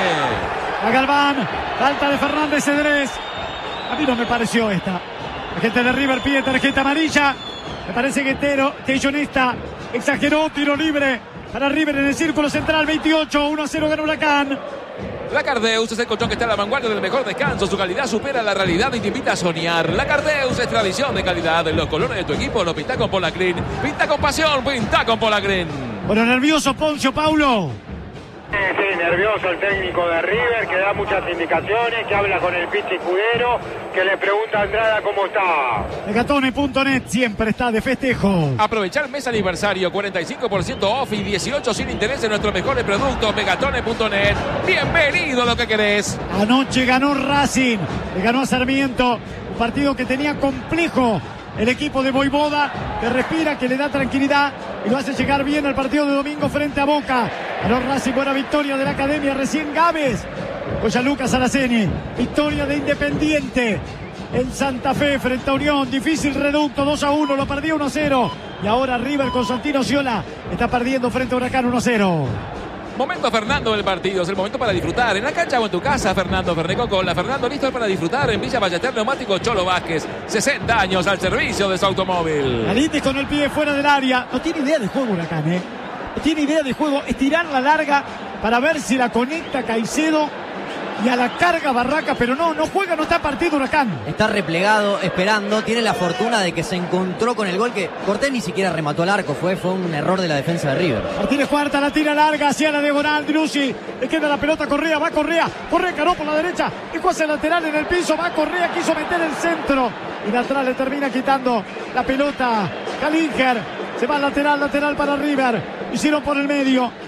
A Galván, falta de Fernández Cedrés. A mí no me pareció esta. La gente de River pide tarjeta amarilla. Me parece que Tero, Tellonista, exageró, tiro libre para River en el círculo central. Veintiocho, uno a cero gana Huracán.
La Cardeus es el colchón que está a la vanguardia del mejor descanso. Su calidad supera la realidad y te invita a soñar. La Cardeus es tradición de calidad. Los colores de tu equipo lo pinta con Polacrin. Pinta con pasión, pinta con Polacrin.
Bueno, nervioso Poncio, Paulo.
Sí, sí, nervioso el técnico de River, que da muchas indicaciones, que habla con el Pichi Escudero, que le pregunta a Andrada cómo está.
Megatone punto net siempre está de festejo.
Aprovechar mes aniversario, cuarenta y cinco por ciento off y dieciocho sin interés en nuestros mejores productos. Megatone punto net. Bienvenido a lo que querés.
Anoche ganó Racing, le ganó a Sarmiento, un partido que tenía complejo. El equipo de Voivoda, que respira, que le da tranquilidad y lo hace llegar bien al partido de domingo frente a Boca. Ganó Racing, buena victoria de la Academia, recién Gávez. Oya Lucas Araceni, victoria de Independiente en Santa Fe frente a Unión. Difícil reducto, dos a uno, lo perdió uno a cero. Y ahora River con Santino Sciola está perdiendo frente a Huracán uno a cero.
Momento Fernando del partido, es el momento para disfrutar. En la cancha o en tu casa, Fernando Fernet Coca-Cola. Fernando listo para disfrutar en Villa Ballester Neumático Cholo Vázquez. sesenta años al servicio de su automóvil.
Galíndez con el pie fuera del área. No tiene idea de juego Huracán, ¿eh? No tiene idea de juego. Estirar la larga para ver si la conecta Caicedo y a la carga Barraca, pero no, no juega, no está partido Huracán.
Está replegado, esperando, tiene la fortuna de que se encontró con el gol que Cortés ni siquiera remató al arco, fue, fue un error de la defensa de River.
Martínez Cuarta, la tira larga hacia la diagonal, Driussi, le queda la pelota a Correa, va Correa, Correa caró por la derecha, dejó hacia el lateral en el piso, va Correa, quiso meter el centro y de atrás le termina quitando la pelota Calinger, se va al lateral, lateral para River, hicieron por el medio.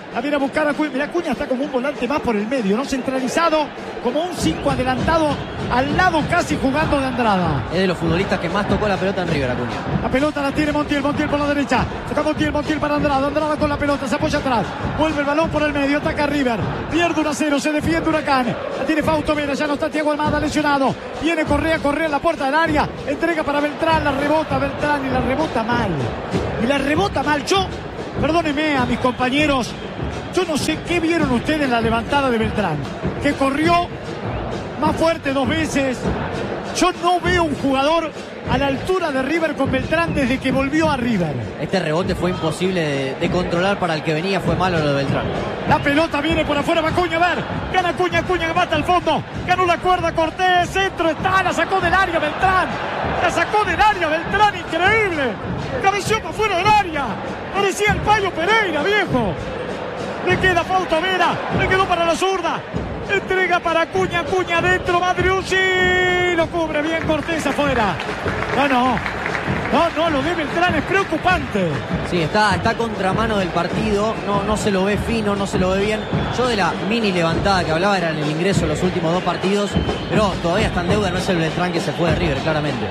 La viene a buscar a Acuña. Mira, Acuña está como un volante más por el medio, ¿no? Centralizado, como un cinco adelantado, al lado casi jugando de Andrada.
Es de los futbolistas que más tocó la pelota en River, Acuña.
La pelota la tiene Montiel, Montiel por la derecha. Toca Montiel, Montiel para Andrada. Andrada con la pelota, se apoya atrás. Vuelve el balón por el medio, ataca River. Pierde uno a cero, se defiende Huracán. La tiene Fausto Vera, ya no está Thiago Almada lesionado. Viene Correa, Correa en la puerta del área. Entrega para Beltrán, la rebota Beltrán y la rebota mal. Y la rebota mal. Yo, perdónenme a mis compañeros, yo no sé qué vieron ustedes en la levantada de Beltrán. Que corrió más fuerte dos veces. Yo no veo un jugador a la altura de River con Beltrán desde que volvió a River.
Este rebote fue imposible de, de controlar para el que venía, fue malo lo de Beltrán.
La pelota viene por afuera, va Acuña, a ver, gana Acuña, Acuña que mata al fondo, ganó la cuerda Cortés, centro está, la sacó del área Beltrán, la sacó del área Beltrán, increíble, cabeció para afuera del área, parecía el Payo Pereira, viejo. Le queda Fausto Vera, le quedó para la zurda. Entrega para Acuña, Acuña adentro, Madriucci. Lo cubre bien Cortés afuera. No, no. No, no, lo de Beltrán es preocupante.
Sí, está, está contramano del partido. No, no se lo ve fino, no se lo ve bien. Yo de la mini levantada que hablaba era en el ingreso en los últimos dos partidos. Pero todavía está en deuda, no es el Beltrán que se fue de River, claramente.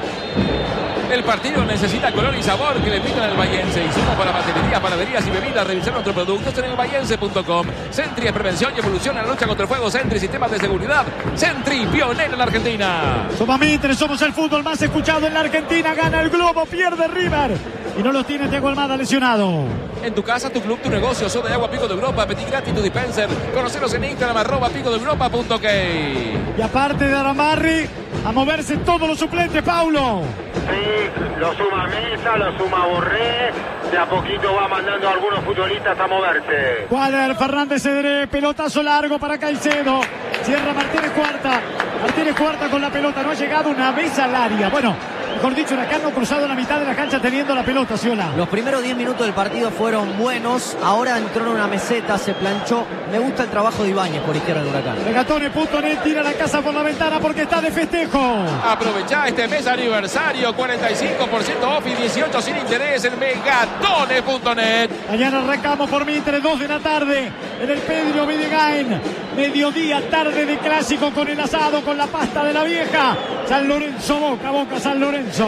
El partido necesita color y sabor que le pican al Bahiense. Insumos para pastelería, panaderías y bebidas. Revisar nuestros productos en el bahiense punto com. Sentry es prevención y evolución en la lucha contra el fuego. Sentry, sistemas de seguridad. Sentry, pionero en la Argentina.
Somos Mitre, somos el fútbol más escuchado en la Argentina. Gana el Globo, pierde River. Y no los tiene Thiago Almada lesionado.
En tu casa, tu club, tu negocio. Soda de agua Pico de Europa. Petit gratis, tu dispenser. Conoceros en Instagram, arroba pico de europa punto ok.
Y aparte de Aramarri, a moverse todos los suplentes, Paulo.
Sí, lo suma Mesa, lo suma Borré. De a poquito va mandando a algunos futbolistas a moverse.
Waller, Fernández Cedré, pelotazo largo para Caicedo. Cierra Martínez Cuarta. Martínez Cuarta con la pelota. No ha llegado una vez al área. Bueno, mejor dicho, Huracán no cruzado la mitad de la cancha teniendo la pelota, Ciola.
Los primeros diez minutos del partido fueron buenos. Ahora entró en una meseta, se planchó. Me gusta el trabajo de Ibáñez por izquierda del Huracán.
Regatones punto net tira la casa por la ventana porque está de festejo.
Aprovechá este mes aniversario. cuarenta y cinco por ciento off y dieciocho sin interés en megatones punto net.
Mañana arrancamos por Mitre, dos de la tarde en el Pedro Videgain. Mediodía, tarde de clásico con el asado, con la pasta de la vieja. San Lorenzo, Boca, Boca, San Lorenzo.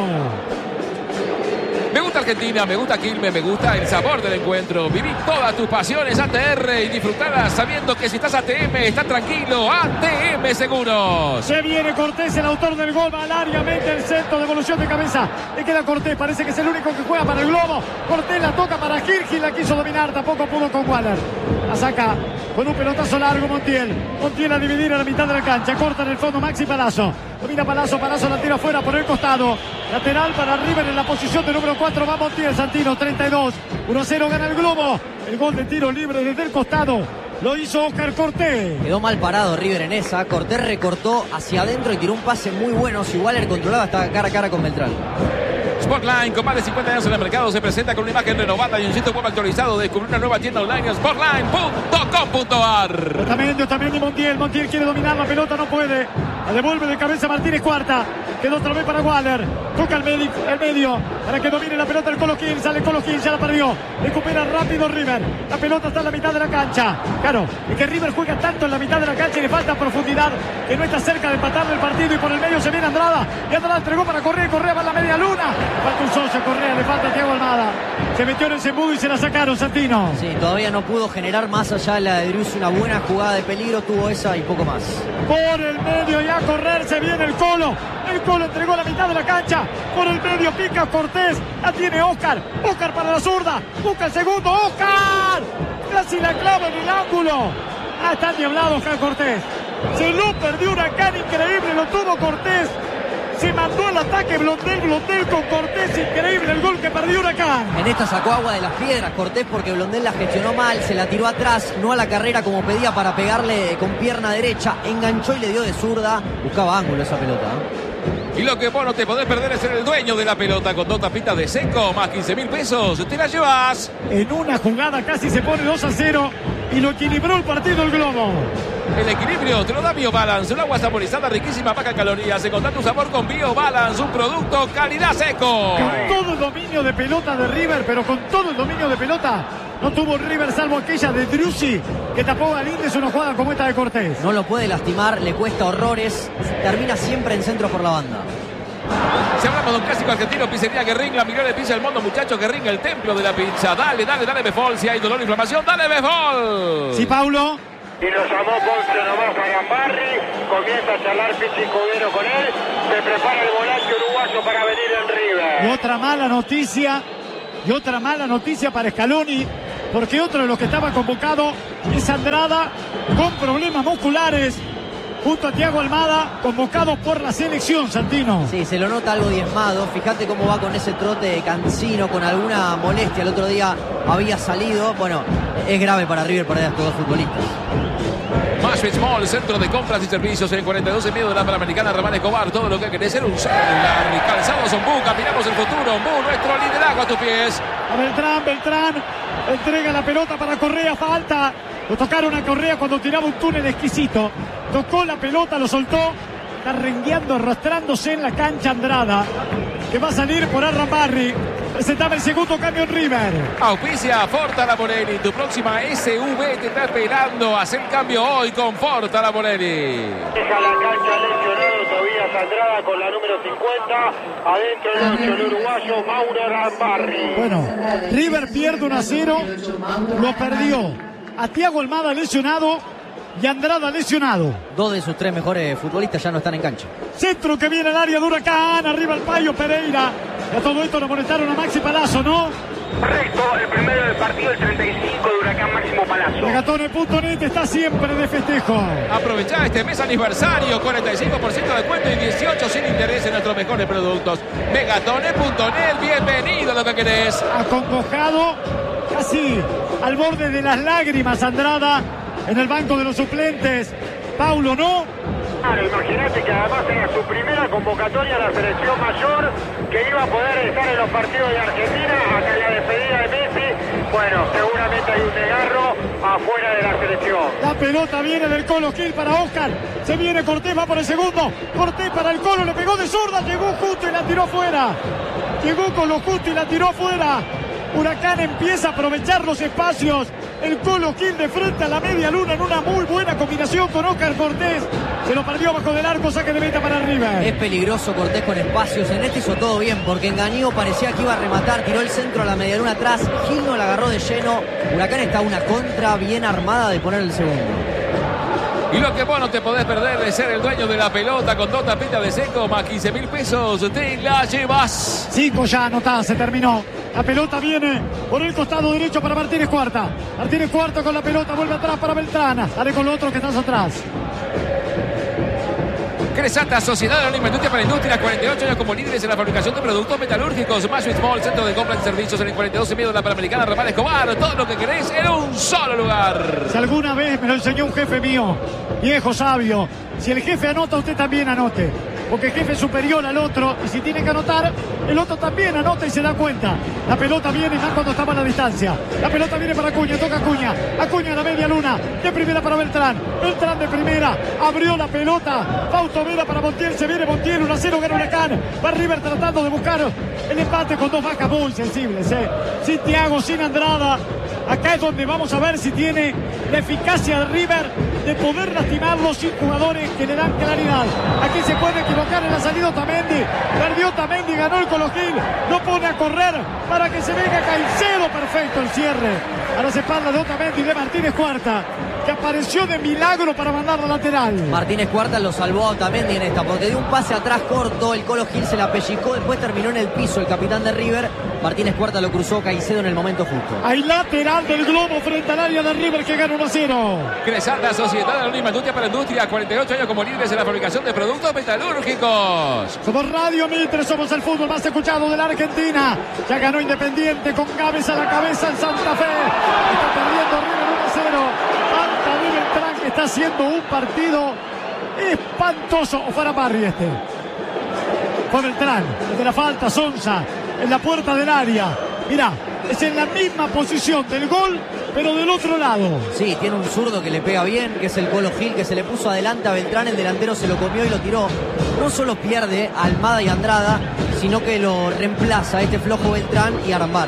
Me gusta Argentina, me gusta Quilmes, me gusta el sabor del encuentro. Viví todas tus pasiones A T R y disfrutarlas sabiendo que si estás A T M, estás tranquilo. A T M Seguros.
Se viene Cortés, el autor del gol, va al área, mete el centro, devolución de cabeza. Le queda Cortés, parece que es el único que juega para el Globo. Cortés la toca para Gil, Gil la quiso dominar, tampoco pudo con Waller. La saca con un pelotazo largo Montiel. Montiel a dividir a la mitad de la cancha, corta en el fondo Maxi Palazzo. Domina Palazzo, Palazzo la tira afuera por el costado. Lateral para River en la posición de número cuatro. Va Montiel, Santino, treinta y dos. uno a cero gana el Globo. El gol de tiro libre desde el costado lo hizo Oscar Cortés.
Quedó mal parado River en esa. Cortés recortó hacia adentro y tiró un pase muy bueno. Si Waller controlaba, estaba cara a cara con Beltrán.
Sportline, con más de cincuenta años en el mercado, se presenta con una imagen renovada y un sitio web actualizado. Descubre una nueva tienda online en sportline punto com punto ar.
Otamendi, Otamendi, Montiel. Montiel quiere dominar la pelota, no puede. La devuelve de cabeza Martínez Cuarta. Quedó otra vez para Waller. Toca el, medio, el medio para que domine la pelota el Colo Gil. Sale Colo Gil, ya la perdió. Recupera rápido River. La pelota está en la mitad de la cancha. Claro, es que River juega tanto en la mitad de la cancha y le falta profundidad, que no está cerca de empatarle el partido. Y por el medio se viene Andrada. Y Andrada entregó para Correa. Correa va a la media luna. Falta un socio, Correa, le falta a Thiago Almada. Se metió en ese embudo y se la sacaron, Santino.
Sí, todavía no pudo generar más allá de la de Driussi una buena jugada de peligro. Tuvo esa y poco más.
Por el medio y a correr se viene el Colo. El Colo entregó la mitad de la cancha. Por el medio pica Cortés. La tiene Oscar. Oscar para la zurda. Busca el segundo. Oscar. Casi la clava en el ángulo. Ah, está diablado Oscar Cortés. Se lo perdió Huracán, increíble. Lo tuvo Cortés. Se mandó al ataque Blondel, Blondel con Cortés. Increíble el gol que perdió Huracán.
En esta sacó agua de las piedras Cortés porque Blondel la gestionó mal. Se la tiró atrás, no a la carrera como pedía para pegarle con pierna derecha. Enganchó y le dio de zurda. Buscaba ángulo esa pelota, ¿eh?
Y lo que vos no te podés perder es ser el dueño de la pelota con dos tapitas de Seco, más quince mil pesos. Te la llevas.
En una jugada casi se pone dos a cero y lo equilibró el partido el Globo.
El equilibrio te lo da BioBalance, un agua saborizada riquísima, baja en calorías. Encontrá tu sabor con BioBalance, un producto calidad Seco.
Con todo el dominio de pelota de River, pero con todo el dominio de pelota no tuvo River salvo aquella de Driussi que tapó a Galíndez, una jugada como esta de Cortés.
No lo puede lastimar, le cuesta horrores, termina siempre en centro por la banda.
Si hablamos de un clásico argentino, pizzería Guerrín, la mejor pizza del mundo, muchachos. Guerrín, el templo de la pizza. Dale, dale, dale, Befol. Si hay dolor o inflamación, dale, Befol.
Sí, Paulo.
Y lo llamó Ponce nomás a Gambarri. Comienza a charlar Pichi Cudero con él. Se prepara el volante uruguayo para venir en River.
Y otra mala noticia. Y otra mala noticia para Scaloni. Porque otro de los que estaba convocado es Andrada, con problemas musculares. Junto a Thiago Almada, convocado por la selección, Santino.
Sí, se lo nota algo diezmado. Fíjate cómo va con ese trote cansino, con alguna molestia. El otro día había salido. Bueno, es grave para River perder a estos dos futbolistas.
Mashwitz Mall, centro de compras y servicios en cuarenta y dos en medio de la Panamericana. Ramán Escobar, todo lo que querés ser un celular. Calzados Ombú, caminamos el futuro. Ombú, nuestro liderazgo a tus pies.
A Beltrán, Beltrán entrega la pelota para Correa, falta. Lo tocaron a Correa cuando tiraba un túnel exquisito. Tocó la pelota, lo soltó. Está rengueando, arrastrándose en la cancha Andrada, que va a salir por Arrambarri. Presentaba el segundo cambio en River.
Auspicia Forta La Morelli. Tu próxima S U V te está esperando. Haz el cambio hoy con Forta La Morelli.
Deja la cancha lesionado Tobías Andrada con la número cincuenta. Adentro el ocho, el uruguayo Mauro Arrambarri.
Bueno, River pierde uno a cero. Lo perdió a Thiago Almada lesionado y Andrada lesionado.
Dos de sus tres mejores futbolistas ya no están en cancha.
Centro que viene al área de Huracán. Arriba el Payo Pereira. Y a todo esto lo molestaron a Maxi Palazzo, ¿no?
Correcto, el primero del partido, el treinta y cinco de Huracán, Máximo Palazzo.
Megatone punto net está siempre de festejo.
Aprovechá este mes aniversario, cuarenta y cinco por ciento de descuento y dieciocho sin interés en nuestros mejores productos. Megatone punto net, bienvenido a lo que querés.
Acongojado, casi al borde de las lágrimas, Andrada en el banco de los suplentes. Paulo, ¿no?
Claro, imagínate que además era su primera convocatoria a la selección mayor, que iba a poder estar en los partidos de Argentina, acá en la despedida de Messi. Bueno, seguramente hay un desgarro afuera de la selección.
La pelota viene del Colo Gil para Oscar. Se viene Cortés, va por el segundo. Cortés para el Colo, le pegó de zurda, llegó justo y la tiró fuera. Llegó con lo justo y la tiró fuera. Huracán empieza a aprovechar los espacios. El Colo Gil de frente a la media luna en una muy buena combinación con Oscar Cortés. Se lo perdió bajo del arco, saque de meta para River.
Es peligroso Cortés con espacios. En este hizo todo bien porque engañó, parecía que iba a rematar. Tiró el centro a la media luna atrás. Gil no la agarró de lleno. Huracán está a una contra bien armada de poner el segundo.
Y lo que vos no te podés perder es ser el dueño de la pelota con dos tapitas de seco más quince mil pesos. Te la llevas.
Cinco ya anotadas, se terminó. La pelota viene por el costado derecho para Martínez Cuarta. Martínez Cuarta con la pelota, vuelve atrás para Beltrán. Dale con lo otro que estás atrás.
Cresata, Sociedad Anónima Industria para Industria, cuarenta y ocho años como líderes en la fabricación de productos metalúrgicos. Mashwitz Mall, centro de compras y servicios en el cuarenta y dos en medio de la Panamericana. Ramán Escobar, todo lo que queréis en un solo lugar.
Si alguna vez me lo enseñó un jefe mío, viejo sabio, si el jefe anota, usted también anote. Porque el jefe es superior al otro y si tiene que anotar, el otro también anota y se da cuenta. La pelota viene más cuando estaba a la distancia. La pelota viene para Acuña, toca Acuña. Acuña a la media luna, de primera para Beltrán. Beltrán de primera, abrió la pelota. Fausto Vera para Montiel, se viene Montiel, uno a cero gana Huracán. Va River tratando de buscar el empate con dos bajas muy sensibles. ¿eh? Sin Thiago, sin Andrada. Acá es donde vamos a ver si tiene la eficacia de River de poder lastimarlos sin jugadores que le dan claridad. Aquí se puede equivocar en la salida Otamendi. Perdió Otamendi, ganó el Colo Gil. No pone a correr para que se venga Caicedo. Perfecto el cierre a las espaldas de Otamendi de Martínez Cuarta, que apareció de milagro para mandar la lateral.
Martínez Cuarta lo salvó a Otamendi en esta, porque dio un pase atrás corto, el Colo Gil se la pellizcó, después terminó en el piso el capitán de River. Martínez Cuarta lo cruzó Caicedo en el momento justo.
Hay lateral del globo frente al área de River que gana uno a cero.
Cresata, Sociedad Anónima Industria para Industria, cuarenta y ocho años como líderes en la fabricación de productos metalúrgicos.
Somos Radio Mitre, somos el fútbol más escuchado de la Argentina. Ya ganó Independiente con cabeza a la cabeza en Santa Fe. Está perdiendo River uno a cero. Falta de Beltrán, que está haciendo un partido espantoso. O fuera Barri este. Fue Beltrán, desde la falta, Sonsa, en la puerta del área. Mirá, es en la misma posición del gol, pero del otro lado.
Sí, tiene un zurdo que le pega bien, que es el Colo Gil, que se le puso adelante a Beltrán, el delantero se lo comió y lo tiró. No solo pierde a Almada y Andrada, sino que lo reemplaza este flojo Beltrán y Arambarri.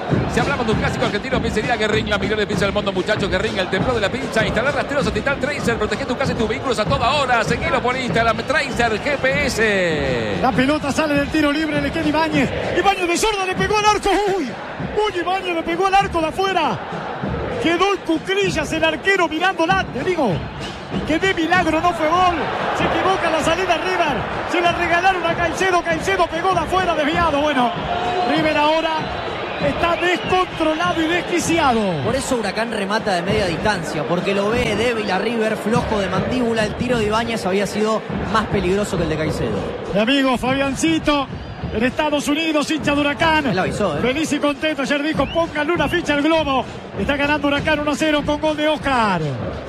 Si hablamos de un clásico argentino, pizzería Guerrín, la mejor de pizza del mundo, muchachos. Guerrín, el templo de la pizza. Instalar rastreros Titan Tracer, proteger tu casa y tus vehículos a toda hora. Seguilo por Instagram, Tracer G P S.
La pelota sale del tiro libre, le queda Ibáñez. Ibáñez de zurda, le pegó al arco. Uy, uy, Ibáñez le pegó al arco de afuera. Quedó el cuclillas, el arquero mirándola, te digo. Que de milagro no fue gol. Se equivoca en la salida River. Se la regalaron a Caicedo. Caicedo pegó de afuera, desviado. Bueno, River ahora está descontrolado y desquiciado.
Por eso Huracán remata de media distancia, porque lo ve débil a River, flojo de mandíbula. El tiro de Ibáñez había sido más peligroso que el de Caicedo.
Mi amigo Fabiancito, en Estados Unidos, hincha de Huracán.
Él avisó, ¿eh?
Feliz y contento. Ayer dijo, pónganle una ficha al globo. Está ganando Huracán uno a cero con gol de Oscar.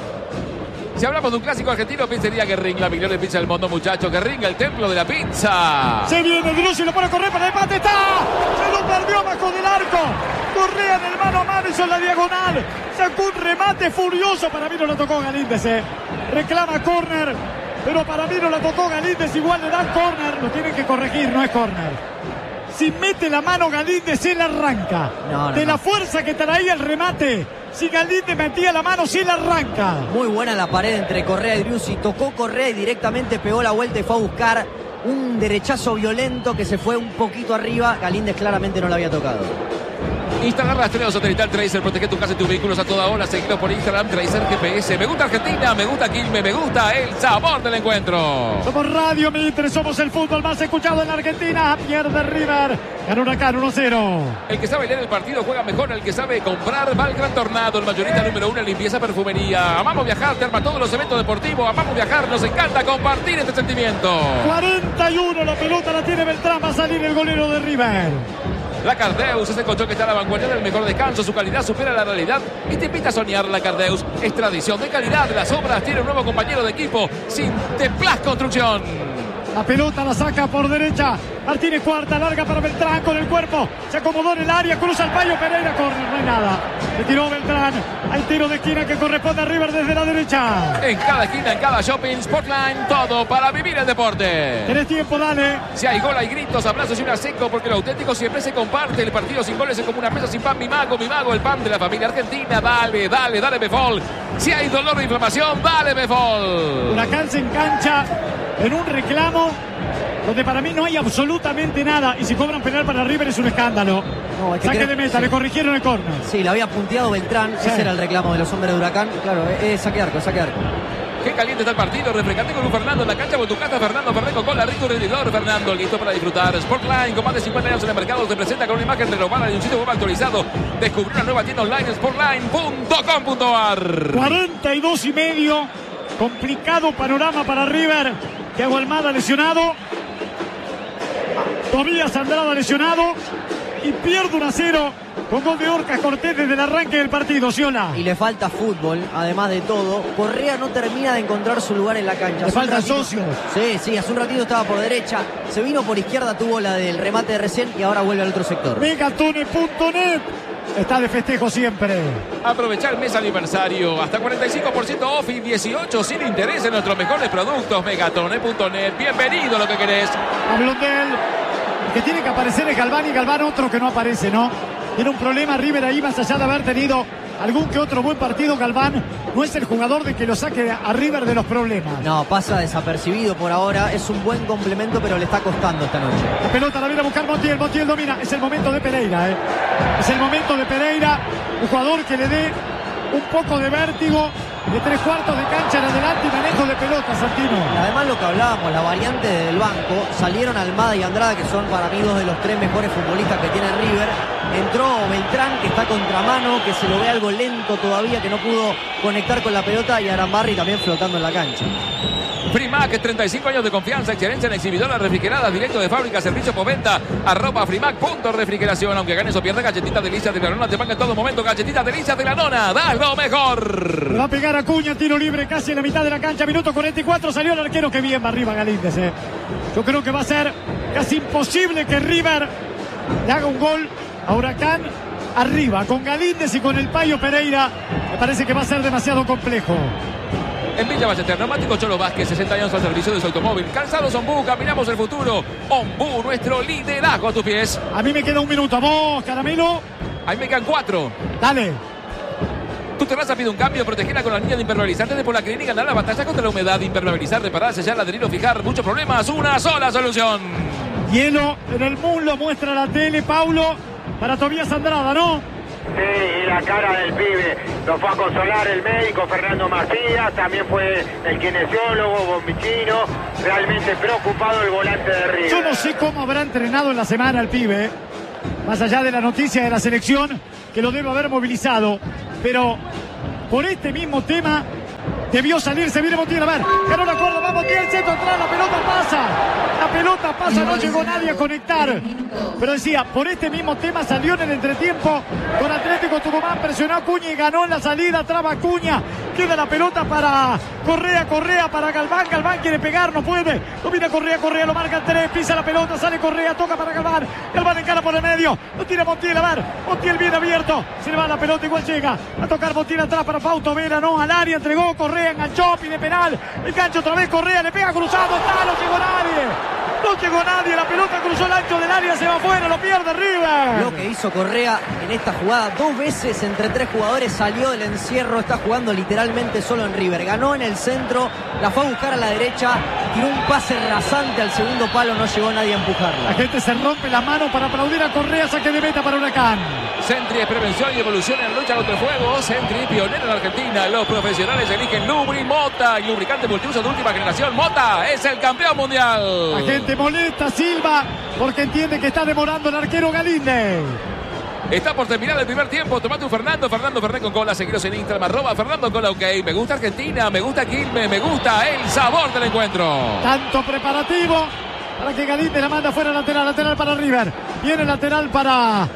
Si hablamos de un clásico argentino, pizzería Guerrín, la mejor de pizza del mundo, muchachos. Guerrín, el templo de la pizza.
Se viene Drussi, lo pone a correr para el empate. ¡Está! Se lo perdió bajo del arco. Correa en el mano a mano, hizo en la diagonal. Sacó un remate furioso. Para mí no lo tocó Galíndez. Eh. Reclama córner, pero para mí no la tocó Galíndez. Igual le dan córner. Lo tienen que corregir, no es córner. Si mete la mano Galíndez, se la arranca. No, no, de no. La fuerza que traía el remate. Si Galíndez metía la mano, se la arranca.
Muy buena la pared entre Correa y Driussi. Tocó Correa y directamente pegó la vuelta y fue a buscar un derechazo violento que se fue un poquito arriba. Galíndez claramente no la había tocado.
Instalar rastreo satelital Tracer, protege tu casa y tus vehículos a toda hora. Seguido por Instagram, Tracer G P S. Me gusta Argentina, me gusta Quilmes, me gusta el sabor del encuentro.
Somos Radio Mitre, somos el fútbol más escuchado en la Argentina. Pierde River, gana Huracán uno cero.
El que sabe leer el partido juega mejor. El que sabe comprar va al Gran Tornado. El mayorista número uno en limpieza, perfumería. Amamos viajar, te arma todos los eventos deportivos. Amamos viajar, nos encanta compartir este sentimiento.
cuarenta y uno, la pelota la tiene Beltrán, va a salir el golero de River.
La Cardeus es el colchón que está a la vanguardia del mejor descanso. Su calidad supera la realidad y te invita a soñar. La Cardeus es tradición de calidad. Las obras tiene un nuevo compañero de equipo. Sinteplas Construcción.
La pelota la saca por derecha. Martínez Cuarta, larga para Beltrán con el cuerpo. Se acomodó en el área, cruza el Payo Pereira, córner, no hay nada. Le tiró Beltrán. Hay tiro de esquina que corresponde a River desde la derecha.
En cada esquina, en cada shopping, Sportline, todo para vivir el deporte.
Tenés tiempo, dale.
Si hay gol, hay gritos, abrazos y un seco, porque lo auténtico siempre se comparte. El partido sin goles es como una mesa sin pan. Mi mago, mi mago, el pan de la familia argentina. Dale, dale, dale, Befol. Si hay dolor o inflamación, dale, Befol.
Huracán se engancha en un reclamo donde para mí no hay absolutamente nada. Y si cobran penal para River es un escándalo. No, es que saque creo, de meta, sí. Le corrigieron el córner.
Sí, lo había punteado Beltrán. Sí. Ese era el reclamo de los hombres de Huracán. Claro, es saque arco, saque arco.
Qué caliente está el partido. Refrescante con un Fernando en la cancha. Con tu casa, Fernando Ferreco con la rico rendidor. Fernando, listo para disfrutar. Sportline, con más de cincuenta años en el mercado, se presenta con una imagen renovada y un sitio web actualizado. Descubre una nueva tienda online, sportline punto com punto a r.
cuarenta y dos y medio. Complicado panorama para River. Thiago Almada lesionado. Tobías Andrada lesionado. Y pierde uno a cero con gol de Orcas Cortés desde el arranque del partido. Ciola.
Y le falta fútbol, además de todo. Correa no termina de encontrar su lugar en la cancha.
Le faltan socios.
Sí, sí, hace un ratito estaba por derecha. Se vino por izquierda, tuvo la del remate de recién y ahora vuelve al otro sector.
Megatone punto net. Está de festejo siempre.
Aprovechar el mes aniversario. Hasta cuarenta y cinco por ciento off y dieciocho sin interés en nuestros mejores productos. Megatone punto net. Bienvenido a lo que querés.
A Blondel. El que tiene que aparecer es Galván y Galván otro que no aparece, ¿no? Tiene un problema River ahí, más allá de haber tenido algún que otro buen partido. Galván no es el jugador de que lo saque a River de los problemas.
No, pasa desapercibido por ahora. Es un buen complemento, pero le está costando esta noche.
La pelota la viene a buscar Montiel. Montiel domina. Es el momento de Pereira, ¿eh? Es el momento de Pereira. Un jugador que le dé un poco de vértigo, de tres cuartos de cancha en adelante y manejo de pelota, Santino.
Y además lo que hablábamos, la variante del banco, salieron Almada y Andrada, que son para mí dos de los tres mejores futbolistas que tiene River. Entró Beltrán, que está contramano, que se lo ve algo lento todavía, que no pudo conectar con la pelota, y Arambarri también flotando en la cancha.
Frimac, treinta y cinco años de confianza, excelencia en exhibidoras refrigeradas, directo de fábrica, servicio postventa, arroba frimac punto refrigeración. Aunque ganes o pierdas, galletitas delicias de la nona te pagan en todo momento. Galletitas delicias de la nona, da lo mejor.
Va a pegar Acuña, tiro libre casi en la mitad de la cancha, minuto cuarenta y cuatro, salió el arquero, que bien va arriba Galíndez. Eh. Yo creo que va a ser casi imposible que River le haga un gol a Huracán arriba, con Galíndez y con el Payo Pereira. Me parece que va a ser demasiado complejo.
En Villa Ballester, neumático Cholo Vázquez, sesenta años al servicio de su automóvil. Calzados Ombú, caminamos el futuro. Ombú, nuestro liderazgo a tus pies.
A mí me queda un minuto. ¿A vos, Caramelo?
Ahí me quedan cuatro.
Dale.
Tu terraza pide un cambio, protegida con la línea de impermeabilizante de Polaclinic. Ganar la batalla contra la humedad. Impermeabilizar, reparar, sellar, adherir, fijar. Muchos problemas, una sola solución.
Hielo en el muslo, muestra la tele, Paulo, para Tobías Andrada, ¿no?
Sí, y la cara del pibe. Lo fue a consolar el médico Fernando Macías, también fue el kinesiólogo Bombichino. Realmente preocupado el volante de River.
Yo no sé cómo habrá entrenado en la semana el pibe, ¿eh? Más allá de la noticia de la selección, que lo debe haber movilizado, pero por este mismo tema debió salir. Se viene Montiel, a ver, ganó la cuerda, va Montiel, el centro atrás, la pelota pasa, la pelota pasa, no llegó nadie a conectar, pero decía, por este mismo tema salió en el entretiempo con Atlético Tucumán, presionó a Acuña y ganó en la salida, traba Acuña, queda la pelota para Correa, Correa para Galván, Galván quiere pegar, no puede, domina Correa, Correa lo marca el tres, pisa la pelota, sale Correa, toca para Galván, Galván encara por el medio, lo tira Montiel, a ver, Montiel bien abierto, se le va la pelota, igual llega a tocar Montiel atrás para Fausto Vera, no, al área, entregó Correa, enganchó, pide penal, engancha otra vez Correa, le pega cruzado, está, no llegó nadie. No llegó nadie, la pelota cruzó el ancho del área, se va afuera, lo pierde River.
Lo que hizo Correa en esta jugada, dos veces entre tres jugadores, salió del encierro, está jugando literalmente solo en River. Ganó en el centro, la fue a buscar a la derecha, tiró un pase rasante al segundo palo, no llegó nadie a empujarla.
La gente se rompe las manos para aplaudir a Correa, saque de meta para Huracán.
Sentry es prevención y evolución en la lucha contra el fuego. Sentry, pionero en Argentina. Los profesionales eligen Lubri Mota, y lubricante multiuso de última generación. Mota es el campeón mundial.
La gente molesta Silva porque entiende que está demorando el arquero Galíndez.
Está por terminar el primer tiempo. Tomate un Fernando, Fernando Fernet con cola. Seguiros en Instagram, arroba Fernando Cola, ok. Me gusta Argentina, me gusta Quilmes, me gusta el sabor del encuentro.
Tanto preparativo para que Galíndez la manda fuera lateral, lateral para River. Viene lateral para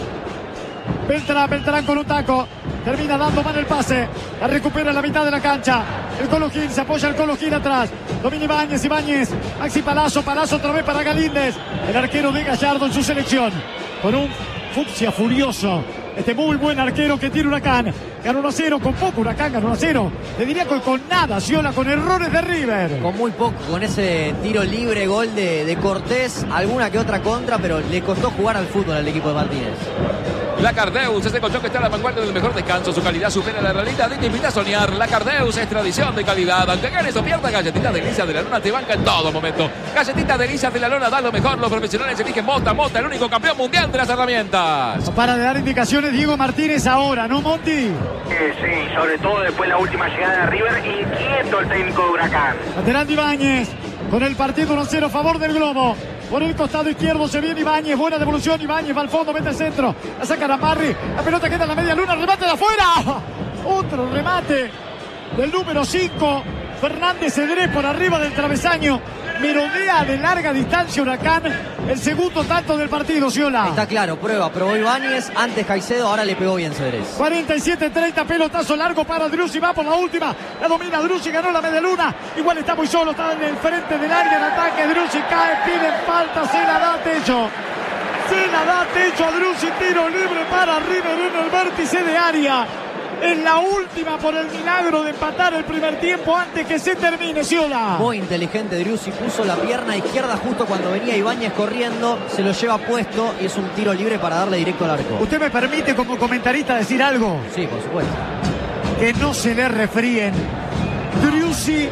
Beltrán, Beltrán con un taco. Termina dando mal el pase. La recupera en la mitad de la cancha. El Colo Gil, se apoya el Colo Gil atrás. Domina Ibáñez, Ibáñez. Maxi Palazzo, Palazzo otra vez para Galíndez. El arquero de Gallardo en su selección. Con un fucsia furioso. Este muy buen arquero que tiene Huracán. Ganó uno a cero, con poco Huracán ganó uno a cero. Le diría con, con nada, Ciola, con errores de River.
Con muy poco, con ese tiro libre, gol de, de Cortés. Alguna que otra contra, pero le costó jugar al fútbol al equipo de Martínez.
La Cardeus, ese colchón que está a la vanguardia del mejor descanso. Su calidad supera la realidad y te invita a soñar. La Cardeus es tradición de calidad. Aunque ganes o pierdas, Galletita Delicia de la Luna te banca en todo momento. Galletita Delicia de la Luna da lo mejor. Los profesionales eligen Mota. Mota, el único campeón mundial de las herramientas.
No para de dar indicaciones Diego Martínez ahora, ¿no, Monti?
Eh, sí, sobre todo después de la última llegada de River. Inquieto el técnico de Huracán.
Lateral de Ibáñez. Con el partido uno a cero a favor del Globo. Por el costado izquierdo se viene Ibáñez. Buena devolución. Ibáñez va al fondo, mete el centro. La saca Ramarri. La pelota queda en la media luna. Remate de afuera. Otro remate del número cinco. Fernández Cedrés por arriba del travesaño. Merodea de larga distancia Huracán. El segundo tanto del partido, Ciola.
Está claro, prueba. Probó Ibáñez, antes Caicedo, ahora le pegó bien Cedrés.
cuarenta y siete treinta, pelotazo largo para Driussi. Va por la última. La domina Driussi, ganó la media luna. Igual está muy solo, está en el frente del área en ataque. Driussi cae, piden falta, se la da Techo. Se la da Techo a Driussi. Tiro libre para River en el vértice de área. Es la última por el milagro de empatar el primer tiempo antes que se termine, Ciola.
Muy inteligente Driussi, puso la pierna izquierda justo cuando venía Ibáñez corriendo, se lo lleva puesto y es un tiro libre para darle directo al arco.
¿Usted me permite como comentarista decir algo?
Sí, por supuesto.
Que no se le refríen Driussi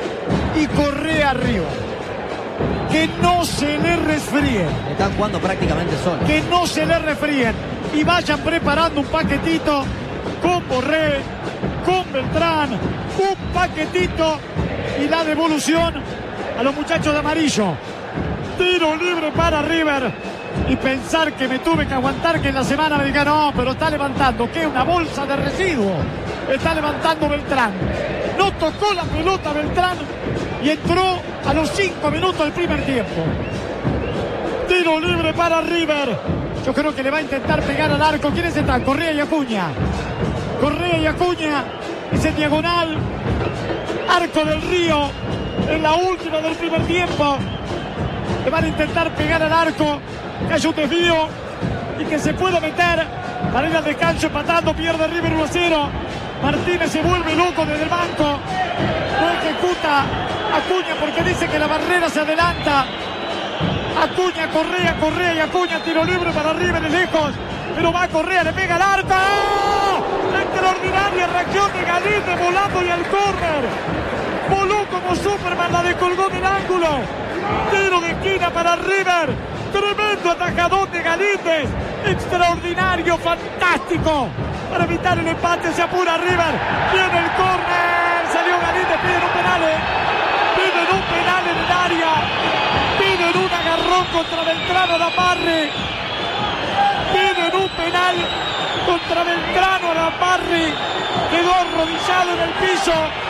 y Correa arriba. Que no se le resfríen.
Están jugando prácticamente solos.
Que no se le refríen y vayan preparando un paquetito con Borré, con Beltrán, un paquetito y la devolución a los muchachos de amarillo. Tiro libre para River. Y pensar que me tuve que aguantar que en la semana me digan, no, pero está levantando, que una bolsa de residuos. Está levantando Beltrán. No tocó la pelota Beltrán y entró a los cinco minutos del primer tiempo. Tiro libre para River. Yo creo que le va a intentar pegar al arco. ¿Quiénes están? Correa y Acuña. Correa y Acuña. Ese diagonal. Arco del Río. En la última del primer tiempo. Le van a intentar pegar al arco. Que haya un desvío. Y que se pueda meter. Para ir al descanso empatando. Pierde River uno a cero. Martínez se vuelve loco desde el banco. No ejecuta Acuña porque dice que la barrera se adelanta. Acuña, Correa, Correa y Acuña, tiro libre para River de lejos. pero va a Correa, le pega al arco. Extraordinaria reacción de Galíndez volando y al córner. Voló como Superman, la descolgó del ángulo. Tiro de esquina para River. Tremendo atajadón de Galíndez. Extraordinario, fantástico. Para evitar el empate se apura River. Viene el córner. Salió Galíndez, piden un penal. ¿eh? Piden un penal en el área. Piden un agarrón contra Beltrano da Parri. Piden un penal contra Beltrano da Parri. Quedó arrodillado en el piso.